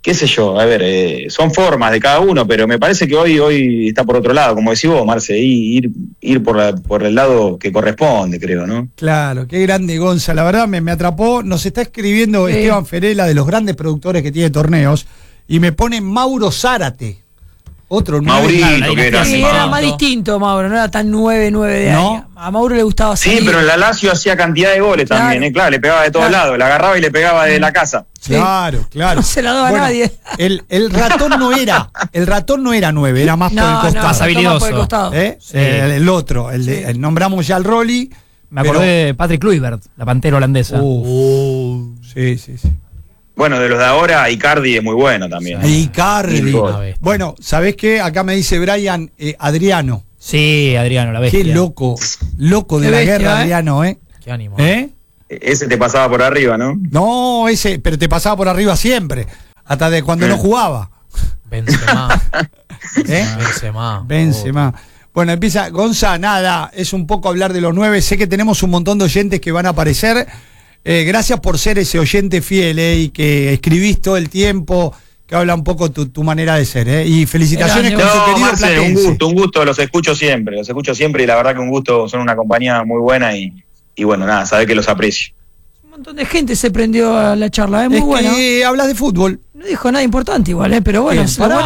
qué sé yo, a ver, son formas de cada uno, pero me parece que hoy está por otro lado, como decís vos, Marce, ir por el lado que corresponde, creo, ¿no? Claro, qué grande Gonza, la verdad me atrapó. Nos está escribiendo Esteban Ferela, de los grandes productores que tiene torneos, y me pone Mauro Zárate. Otro Maurito, nueve. que era Sí, era más distinto, Mauro, no era tan 9-9 de ¿No? área. A Mauro le gustaba salir. Sí, pero en la Lazio hacía cantidad de goles Claro. también, claro, le pegaba de todos lados, la agarraba y le pegaba de la casa. Sí. Claro. No se la daba a nadie. El ratón no era 9, era más por el costado. Más habilidoso. por el costado. ¿Eh? Sí. El otro, nombramos ya al Rolly. Me acordé de Patrick Kluivert, la pantera holandesa. Sí. Bueno, de los de ahora, Icardi es muy bueno también. Icardi. Una bestia. Bueno, ¿sabés qué? Acá me dice Brian, Adriano. Sí, Adriano, la bestia. Qué loco de Qué la bestia, guerra, Adriano, ¿eh? Qué ánimo. Ese te pasaba por arriba, ¿no? No, pero te pasaba por arriba siempre, hasta de cuando no jugaba. Benzema. ¿Eh? Benzema. Benzema. Bueno, empieza Gonza, nada, es un poco hablar de los 9. Sé que tenemos un montón de oyentes que van a aparecer. Gracias por ser ese oyente fiel, y que escribís todo el tiempo, que habla un poco tu manera de ser, y felicitaciones con tu No, querido Marce, Platense. un gusto, los escucho siempre y la verdad que un gusto, son una compañía muy buena y bueno, nada, sabés que los aprecio. Un montón de gente se prendió a la charla, es muy Es bueno. que hablas de fútbol. No dijo nada importante igual, pero bueno, Bien, es lo bueno